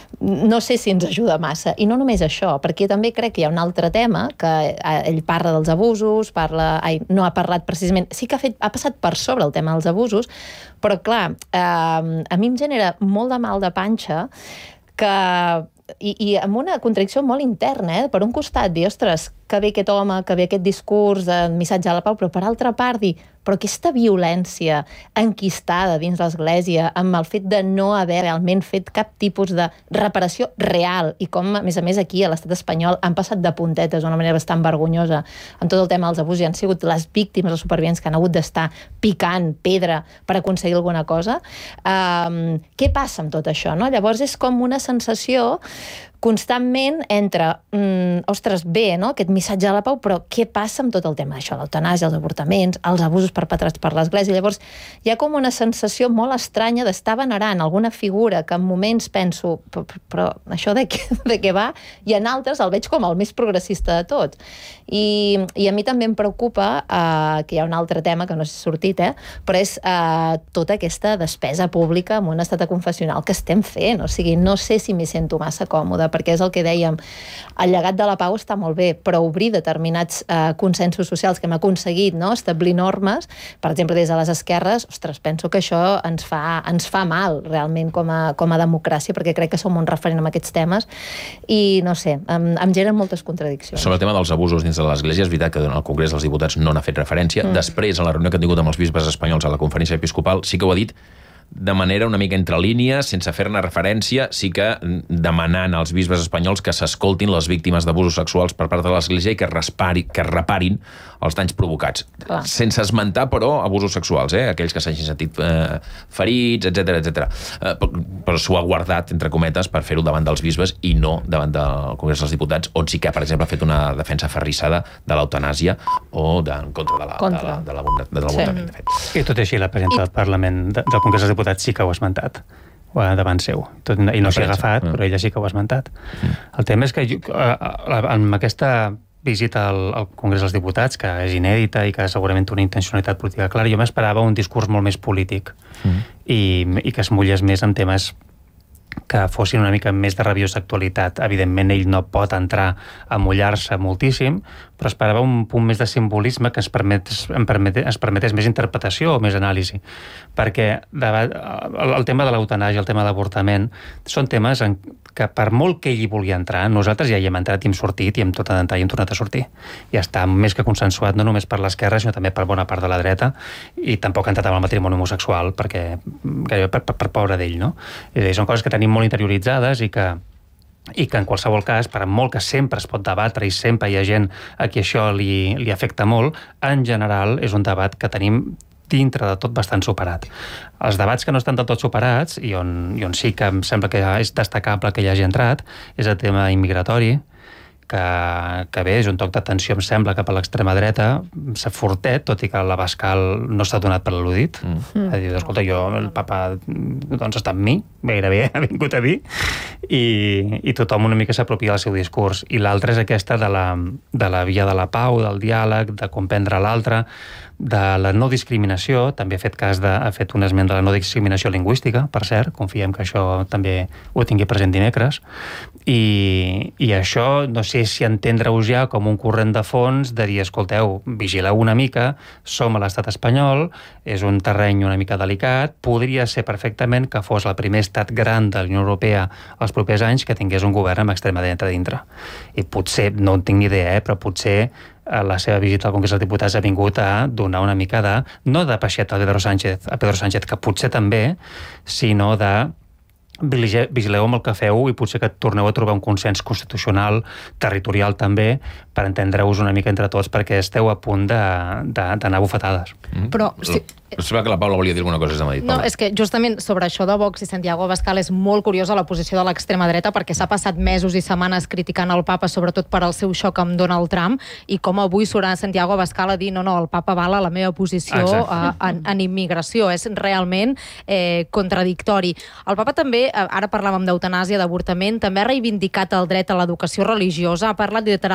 no sé si ens ajuda massa. I no només això, perquè també crec que hi ha un altre tema, que ell parla dels abusos, parla, ai, no ha parlat precisament, sí que ha, fet, ha passat per sobre el tema dels abusos, però clar, eh, a mi em genera molt de mal de panxa que... I, i amb una contradicció molt interna, eh? Per un costat dir, ostres, que bé aquest home, que bé aquest discurs de missatge a la pau, però per altra part dir, però aquesta violència enquistada dins l'Església amb el fet de no haver realment fet cap tipus de reparació real i com, a més a més, aquí a l'estat espanyol han passat de puntetes d'una manera bastant vergonyosa en tot el tema dels abusos i han sigut les víctimes, els supervivents que han hagut d'estar picant pedra per aconseguir alguna cosa. Um, què passa amb tot això? No? Llavors és com una sensació constantment entre, mm, ostres, bé, no?, aquest missatge a la pau, però què passa amb tot el tema d'això, l'eutanàsia, els avortaments, els abusos perpetrats per l'Església? Llavors, hi ha com una sensació molt estranya d'estar venerant alguna figura que en moments penso, però, però això de què, de què va? I en altres el veig com el més progressista de tots. I, i a mi també em preocupa, eh, que hi ha un altre tema que no s'ha sortit, eh, però és eh, tota aquesta despesa pública en un estat confessional que estem fent. O sigui, no sé si m'hi sento massa còmode, perquè és el que dèiem, el llegat de la pau està molt bé, però obrir determinats eh, consensos socials que hem aconseguit, no?, establir normes, per exemple, des de les esquerres, ostres, penso que això ens fa, ens fa mal realment com a, com a democràcia, perquè crec que som un referent en aquests temes, i no sé, em, em generen moltes contradiccions. Sobre el tema dels abusos dins de l'Església, és veritat que en el Congrés dels Diputats no n'ha fet referència. Mm. Després, en la reunió que han tingut amb els bisbes espanyols a la conferència episcopal, sí que ho ha dit de manera una mica entre línies, sense fer-ne referència, sí que demanant als bisbes espanyols que s'escoltin les víctimes d'abusos sexuals per part de l'Església i que, respari, que reparin els danys provocats. Clar. Sense esmentar, però, abusos sexuals, eh? Aquells que s'hagin sentit eh, ferits, etcètera, etcètera. Eh, però s'ho ha guardat, entre cometes, per fer-ho davant dels bisbes i no davant del Congrés dels Diputats, on sí que, per exemple, ha fet una defensa ferrissada de l'eutanàsia o de, en contra de la, contra. de, de, de, de, de l'avortament, de fet. I tot i així, la presidenta del Parlament de, del Congrés dels Diputats sí que ho ha esmentat davant seu. Tot, I no s'hi ha agafat, però ella sí que ho ha esmentat. Mm. El tema és que jo, amb aquesta visita al, al Congrés dels Diputats, que és inèdita i que segurament té una intencionalitat política clara, jo m'esperava un discurs molt més polític mm. i, i que es mullés més en temes que fossin una mica més de rabiosa actualitat. Evidentment, ell no pot entrar a mullar-se moltíssim, però esperava un punt més de simbolisme que ens permetés, ens permetés, ens permetés més interpretació o més anàlisi. Perquè el, el tema de l'eutanàsia, el tema de l'avortament, són temes en que per molt que ell hi vulgui entrar, nosaltres ja hi hem entrat i hem sortit i hem tot d'entrar i hem tornat a sortir. Ja està més que consensuat, no només per l'esquerra, sinó també per bona part de la dreta, i tampoc ha entrat amb el matrimoni homosexual, perquè per, per, per pobre d'ell, no? És a dir, són coses que tenim molt interioritzades i que i que en qualsevol cas, per molt que sempre es pot debatre i sempre hi ha gent a qui això li, li afecta molt, en general és un debat que tenim dintre de tot bastant superat. Els debats que no estan del tot superats, i on, i on sí que em sembla que és destacable que hi hagi entrat, és el tema immigratori, que, que bé, és un toc d'atenció, em sembla, cap a l'extrema dreta, s'ha fortet, tot i que l'Abascal no s'ha donat per al·ludit. Mm. Ha dit, escolta, jo, el papa, doncs està amb mi, gairebé ha vingut a dir, i, i tothom una mica s'apropia del seu discurs. I l'altra és aquesta de la, de la via de la pau, del diàleg, de comprendre l'altre, de la no discriminació, també ha fet cas de, ha fet un esment de la no discriminació lingüística, per cert, confiem que això també ho tingui present dimecres, i, i això no sé si entendre-us ja com un corrent de fons de dir, escolteu, vigileu una mica, som a l'estat espanyol, és un terreny una mica delicat, podria ser perfectament que fos el primer estat gran de la Unió Europea els propers anys que tingués un govern amb extrema dreta dintre. I potser, no en tinc ni idea, eh, però potser a la seva visita al Congrés dels Diputats ha vingut a donar una mica de, no de peixeta a Pedro Sánchez, a Pedro Sánchez, que potser també, sinó de vigileu amb el que feu i potser que torneu a trobar un consens constitucional, territorial també, per entendre-us una mica entre tots, perquè esteu a punt d'anar bufetades. Mm. Però... Sí. Sembla que la Paula volia dir alguna cosa. Dit, no, és que justament sobre això de Vox i Santiago Abascal és molt curiosa la posició de l'extrema dreta, perquè s'ha passat mesos i setmanes criticant el papa, sobretot per al seu xoc amb Donald Trump, i com avui surt Santiago Abascal a dir no, no, el papa vala la meva posició a, en, en immigració. És realment eh, contradictori. El papa també, ara parlàvem d'eutanàsia, d'avortament, també ha reivindicat el dret a l'educació religiosa, ha parlat literalment del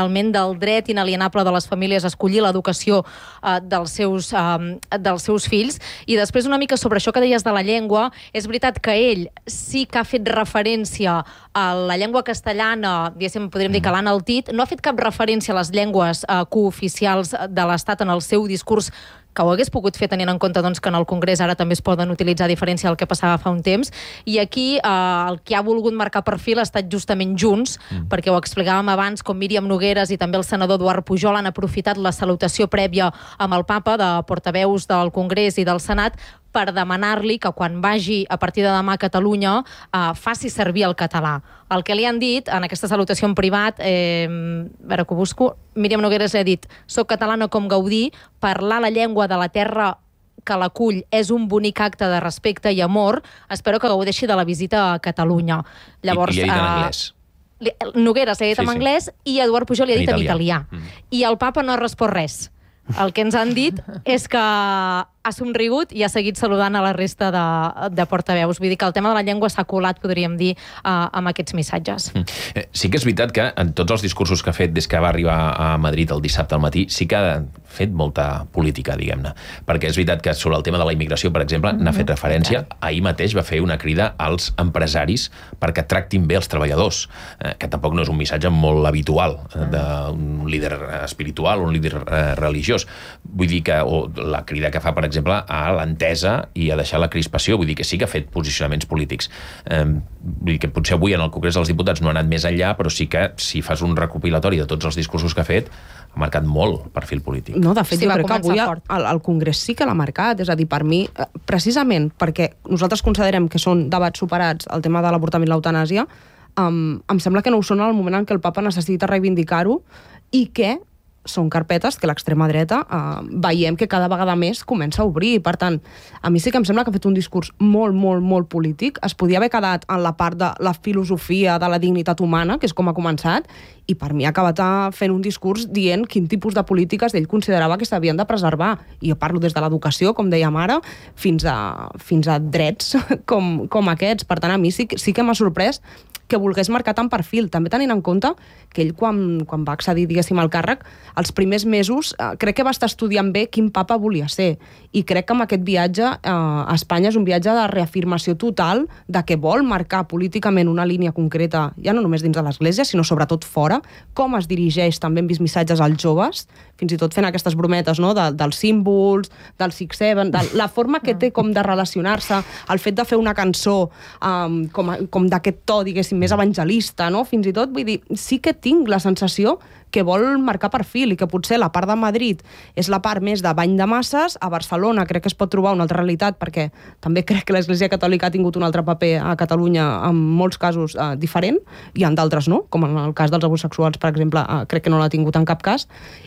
el dret inalienable de les famílies a escollir l'educació uh, dels, seus, uh, dels seus fills. I després una mica sobre això que deies de la llengua, és veritat que ell sí que ha fet referència a la llengua castellana, diguéssim, podríem dir que l'ha enaltit, no ha fet cap referència a les llengües uh, cooficials de l'Estat en el seu discurs, que ho hagués pogut fer tenint en compte doncs, que en el Congrés ara també es poden utilitzar a diferència del que passava fa un temps, i aquí eh, el que ha volgut marcar perfil ha estat justament Junts, mm. perquè ho explicàvem abans, com Míriam Nogueres i també el senador Eduard Pujol han aprofitat la salutació prèvia amb el papa de portaveus del Congrés i del Senat per demanar-li que quan vagi a partir de demà a Catalunya eh, faci servir el català. El que li han dit en aquesta salutació en privat, eh, a veure que ho busco, Míriam Nogueres li ha dit: soc catalana com Gaudí, parlar la llengua de la terra que l'acull és un bonic acte de respecte i amor, espero que gaudeixi de la visita a Catalunya. Llavors, I, i li ha dit en anglès. Eh, Nogueres li ha dit sí, en anglès sí. i Eduard Pujol li ha dit en, en italià. italià. Mm. I el papa no ha respost res. El que ens han dit és que ha somrigut i ha seguit saludant a la resta de, de portaveus. Vull dir que el tema de la llengua s'ha colat, podríem dir, uh, amb aquests missatges. Mm. Sí que és veritat que en tots els discursos que ha fet des que va arribar a Madrid el dissabte al matí, sí que ha fet molta política, diguem-ne. Perquè és veritat que sobre el tema de la immigració, per exemple, n'ha fet referència. Ahir mateix va fer una crida als empresaris perquè tractin bé els treballadors, eh, que tampoc no és un missatge molt habitual eh, d'un líder espiritual, un líder eh, religiós. Vull dir que o la crida que fa, per exemple, a l'entesa i a deixar la crispació, vull dir que sí que ha fet posicionaments polítics. Eh, vull dir que potser avui en el Congrés dels Diputats no ha anat més enllà, però sí que si fas un recopilatori de tots els discursos que ha fet, ha marcat molt el perfil polític. No, de fet, sí, jo crec que avui fort. el, el Congrés sí que l'ha marcat, és a dir, per mi, precisament perquè nosaltres considerem que són debats superats el tema de l'avortament i l'eutanàsia, um, em sembla que no ho són en el moment en què el papa necessita reivindicar-ho i que són carpetes que l'extrema dreta eh, veiem que cada vegada més comença a obrir. Per tant, a mi sí que em sembla que ha fet un discurs molt, molt, molt polític. Es podia haver quedat en la part de la filosofia de la dignitat humana, que és com ha començat, i per mi ha acabat fent un discurs dient quin tipus de polítiques ell considerava que s'havien de preservar. I jo parlo des de l'educació, com dèiem ara, fins a, fins a drets com, com aquests. Per tant, a mi sí, sí que m'ha sorprès que volgués marcar tant perfil, també tenint en compte que ell, quan, quan va accedir, diguéssim, al càrrec, els primers mesos eh, crec que va estar estudiant bé quin papa volia ser. I crec que amb aquest viatge eh, a Espanya és un viatge de reafirmació total de que vol marcar políticament una línia concreta, ja no només dins de l'Església, sinó sobretot fora, com es dirigeix, també hem vist missatges als joves, fins i tot fent aquestes brometes, no?, de, dels símbols, del six seven, de la forma que té com de relacionar-se, el fet de fer una cançó um, com, com d'aquest to, diguéssim, més evangelista, no?, fins i tot, vull dir, sí que tinc la sensació que vol marcar perfil i que potser la part de Madrid és la part més de bany de masses. A Barcelona crec que es pot trobar una altra realitat, perquè també crec que l'Església Catòlica ha tingut un altre paper a Catalunya en molts casos eh, diferent, i en d'altres no, com en el cas dels abusos sexuals, per exemple, eh, crec que no l'ha tingut en cap cas,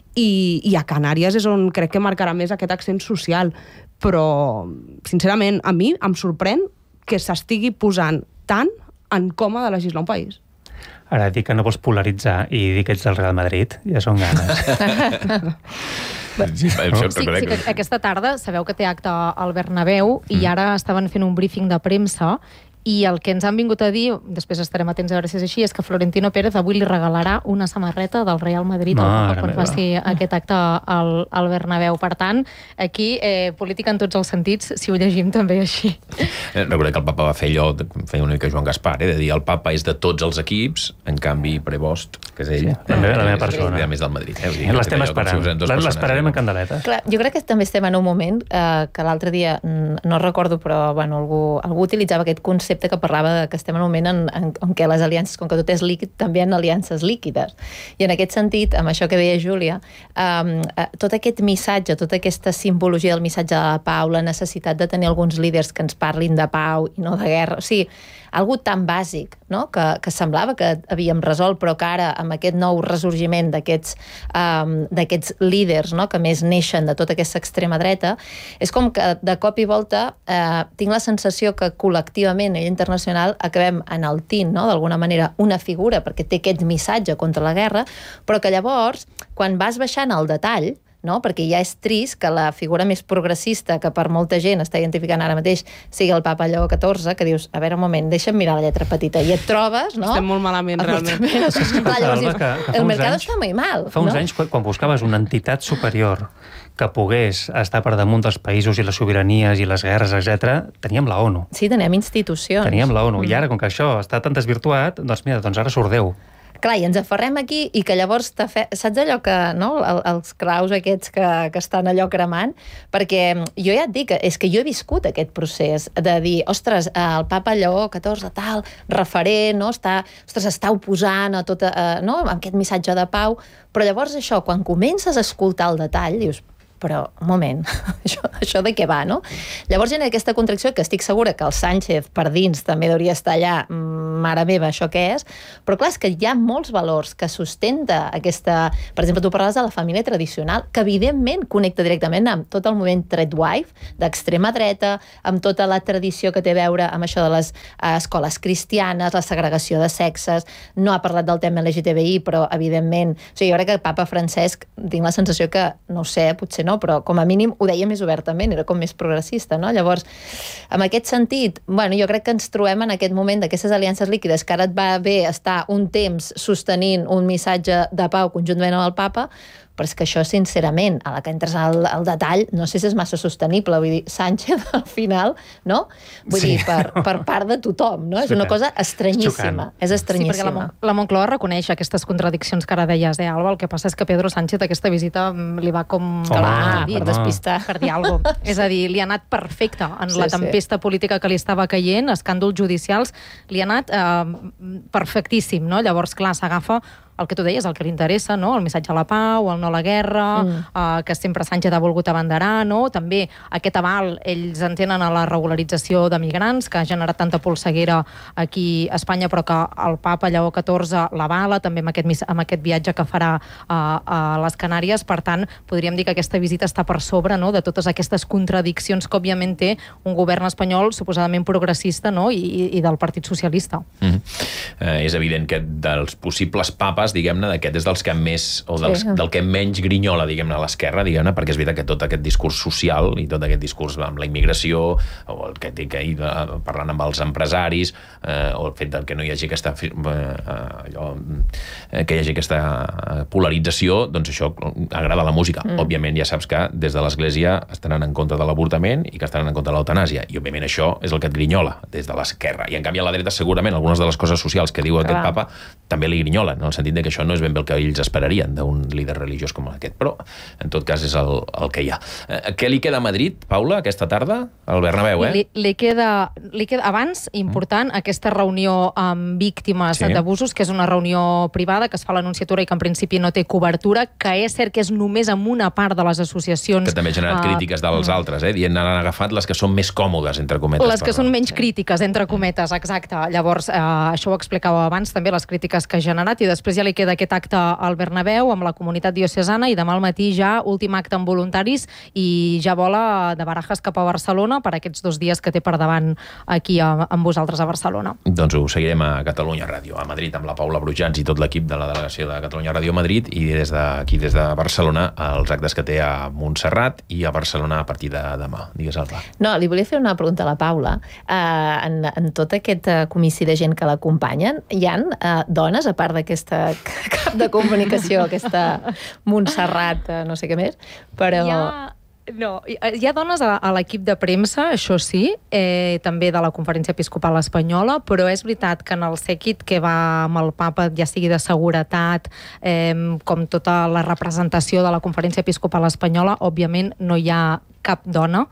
i, i a Canàries és on crec que marcarà més aquest accent social. Però, sincerament, a mi em sorprèn que s'estigui posant tant en com ha de legislar un país. Ara, dir que no vols polaritzar i dir que ets del Real Madrid, ja són ganes. Sí, sí, sí, que aquesta tarda sabeu que té acte al Bernabéu i mm. ara estaven fent un briefing de premsa i el que ens han vingut a dir, després estarem atents a veure si és així, és que Florentino Pérez avui li regalarà una samarreta del Real Madrid al quan faci aquest acte al, al Bernabéu. Per tant, aquí eh, política en tots els sentits, si ho llegim també així. Recordo que el papa va fer allò, feia una mica Joan Gaspar, eh, de dir el papa és de tots els equips, en canvi Prevost, que és ell, sí, la, meva, la meva persona. És més del Madrid. Eh? Sí, l'estem esperant, l'esperarem en candeletes. Clar, jo crec que també estem en un moment eh, que l'altre dia, no recordo, però bueno, algú, algú utilitzava aquest concepte que parlava de que estem en un moment en, en, en què les aliances, com que tot és líquid, també hi ha aliances líquides. I en aquest sentit, amb això que deia Júlia, um, uh, tot aquest missatge, tota aquesta simbologia del missatge de la pau, la necessitat de tenir alguns líders que ens parlin de pau i no de guerra, o sigui, algo tan bàsic, no?, que, que semblava que havíem resolt, però que ara, amb aquest nou ressorgiment d'aquests um, d'aquests líders, no?, que més neixen de tota aquesta extrema dreta, és com que de cop i volta eh, tinc la sensació que col·lectivament a internacional acabem enaltint, no?, d'alguna manera una figura perquè té aquest missatge contra la guerra, però que llavors, quan vas baixant al detall, no? Perquè ja és trist que la figura més progressista que per molta gent està identificant ara mateix sigui el papa Lleó catorze, que dius, a veure, un moment, deixa'm mirar la lletra petita, i et trobes, no? Estem molt malament, realment. Clar, llavors dius, el mercat està molt mal. Fa uns anys, quan buscaves una entitat superior que pogués estar per damunt dels països i les sobiranies i les guerres, etcètera, teníem la ONU. Sí, teníem institucions. Teníem la ONU. I ara, com que això està tan desvirtuat, doncs mira, doncs ara surt Déu. Clar, i ens aferrem aquí i que llavors fe... saps allò que, no?, el, els claus aquests que, que estan allò cremant? Perquè jo ja et dic, és que jo he viscut aquest procés de dir, ostres, el papa Lleó catorze, tal, referent, no?, està, ostres, està oposant a tot, a, no?, amb aquest missatge de pau, però llavors això, quan comences a escoltar el detall, dius, però, un moment, això, això de què va, no? Llavors hi ha aquesta contracció que estic segura que el Sánchez per dins també hauria estar allà, mare meva, això què és? Però clar, és que hi ha molts valors que sustenta aquesta... Per exemple, tu parlaves de la família tradicional, que evidentment connecta directament amb tot el moviment threadwife, d'extrema dreta, amb tota la tradició que té a veure amb això de les eh, escoles cristianes, la segregació de sexes, no ha parlat del tema L G T B I, però evidentment... O sigui, jo crec que el papa Francesc, tinc la sensació que, no ho sé, potser no, però com a mínim ho deia més obertament, era com més progressista, no? Llavors, en aquest sentit, bueno, jo crec que ens trobem en aquest moment d'aquestes aliances líquides que ara et va bé estar un temps sostenint un missatge de pau conjuntament amb el papa, però és que això, sincerament, a la que entres al, al detall, no sé si és massa sostenible, vull dir, Sánchez, al final, no? Vull sí. dir, per, per part de tothom, no? És, és una cosa estranyíssima. És, és estranyíssima. Sí, perquè la, la Moncloa reconeix aquestes contradiccions que ara deies, eh, Alba? El que passa és que Pedro Sánchez aquesta visita li va com... Home, clar, per despistar. Per dir alguna cosa. És a dir, li ha anat perfecte en sí, la tempesta sí. política que li estava caient, escàndols judicials, li ha anat eh, perfectíssim, no? Llavors, clar, s'agafa el que tu deies, el que li interessa, no? El missatge a la pau, el no a la guerra, mm. eh, que sempre Sánchez ha volgut abanderar, no? També aquest aval, ells entenen a la regularització de migrants, que ha generat tanta polseguera aquí a Espanya, però que el papa Lleó catorze l'avala, també amb aquest, amb aquest viatge que farà a, a les Canàries. Per tant, podríem dir que aquesta visita està per sobre, no?, de totes aquestes contradiccions que, òbviament, té un govern espanyol suposadament progressista, no?, i, i del Partit Socialista. Mm. Eh, és evident que dels possibles papes, diguem-ne, d'aquest és dels que més, o dels, sí. del que menys grinyola, diguem-ne, a l'esquerra, diguem-ne, perquè és veritat que tot aquest discurs social i tot aquest discurs amb la immigració, o el que té que ir parlant amb els empresaris, eh, o el fet que no hi hagi aquesta eh, allò, eh, que hi hagi aquesta polarització, doncs això agrada la música. Mm. Òbviament ja saps que des de l'Església estaran en contra de l'avortament i que estaran en contra de l'eutanàsia, i òbviament això és el que et grinyola des de l'esquerra. I en canvi a la dreta segurament algunes de les coses socials que diu aquest papa també li grinyolen, en el sentit de que això no és ben bé el que ells esperarien d'un líder religiós com aquest, però en tot cas és el, el que hi ha. Eh, què li queda a Madrid, Paula, aquesta tarda? Al Bernabéu, eh? Li, li, queda, li queda, abans, important, mm. aquesta reunió amb víctimes sí. d'abusos, que és una reunió privada, que es fa a l'Anunciatura i que en principi no té cobertura, que és cert que és només amb una part de les associacions... Que també ha generat uh, crítiques dels mm. altres, eh? Dient, han agafat les que són més còmodes, entre cometes. Les que per... són menys sí. crítiques, entre cometes, exacte. Llavors, eh, això ho explicava abans, també, les crítiques que ha generat, i després ja li queda aquest acte al Bernabéu amb la comunitat diocesana, i demà al matí ja últim acte amb voluntaris, i ja vola de Barajas cap a Barcelona per aquests dos dies que té per davant aquí a, amb vosaltres a Barcelona. Doncs ho seguirem a Catalunya Ràdio, a Madrid, amb la Paula Brujans i tot l'equip de la delegació de Catalunya Ràdio a Madrid, i des d'aquí, des de Barcelona, els actes que té a Montserrat i a Barcelona a partir de demà. Digues, Alba. No, li volia fer una pregunta a la Paula. Uh, en, en tot aquest uh, comissi de gent que l'acompanyen, hi ha uh, dones, a part d'aquesta cap de comunicació, aquesta Montserrat, uh, no sé què més, però... Ja... No, hi ha dones a, a l'equip de premsa, això sí, eh, també de la Conferència Episcopal Espanyola, però és veritat que en el sèquit que va amb el papa, ja sigui de seguretat, eh, com tota la representació de la Conferència Episcopal Espanyola, òbviament no hi ha cap dona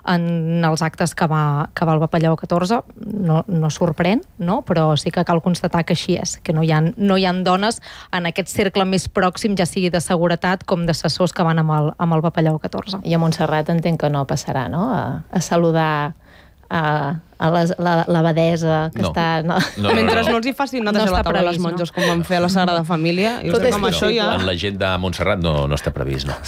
en els actes que va, que va el papa Lleó catorze. No, no sorprèn, no? Però sí que cal constatar que així és, que no hi ha, no hi ha dones en aquest cercle més pròxim, ja sigui de seguretat com d'assessors que van amb el, amb el papa Lleó catorze. I a Montserrat entenc que no passarà, no? A, a saludar a, a les, la, l'abadesa que no. està... No. No, no, Mentre no, no els hi facin una no la taula a les monges, no? Com van fer a la Sagrada Família. I Tot és com això ja... En la gent de Montserrat no, no està previst, no.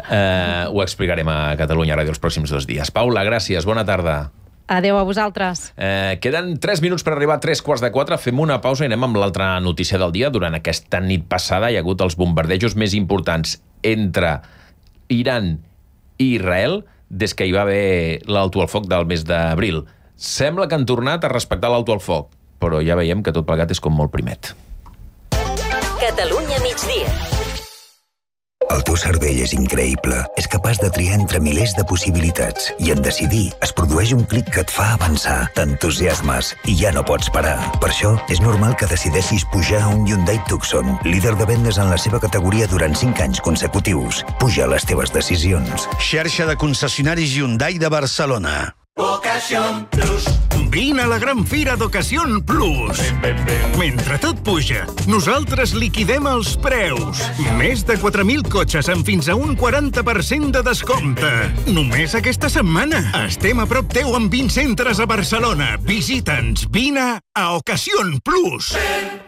eh, ho explicarem a Catalunya Ràdio els pròxims dos dies. Paula, gràcies, bona tarda. Adéu a vosaltres. Eh, queden tres minuts per arribar a tres quarts de quatre. Fem una pausa i anem amb l'altra notícia del dia. Durant aquesta nit passada hi ha hagut els bombardejos més importants entre Iran i Israel des que hi va haver l'alto al foc del mes d'abril. Sembla que han tornat a respectar l'alto al foc, però ja veiem que tot plegat és com molt primet. Catalunya migdia. El teu cervell és increïble. És capaç de triar entre milers de possibilitats i en decidir es produeix un clic que et fa avançar. T'entusiasmes i ja no pots parar. Per això és normal que decideixis pujar a un Hyundai Tucson, líder de vendes en la seva categoria durant cinc anys consecutius. Puja les teves decisions. Xarxa de concessionaris Hyundai de Barcelona. Ocasión Plus. Vine a la gran fira d'Ocasión Plus. Mentre tot puja, nosaltres liquidem els preus. Més de quatre mil cotxes amb fins a un quaranta per cent de descompte. Només aquesta setmana. Estem a prop teu amb vint centres a Barcelona. Visita'ns. Vine a Ocasión Plus.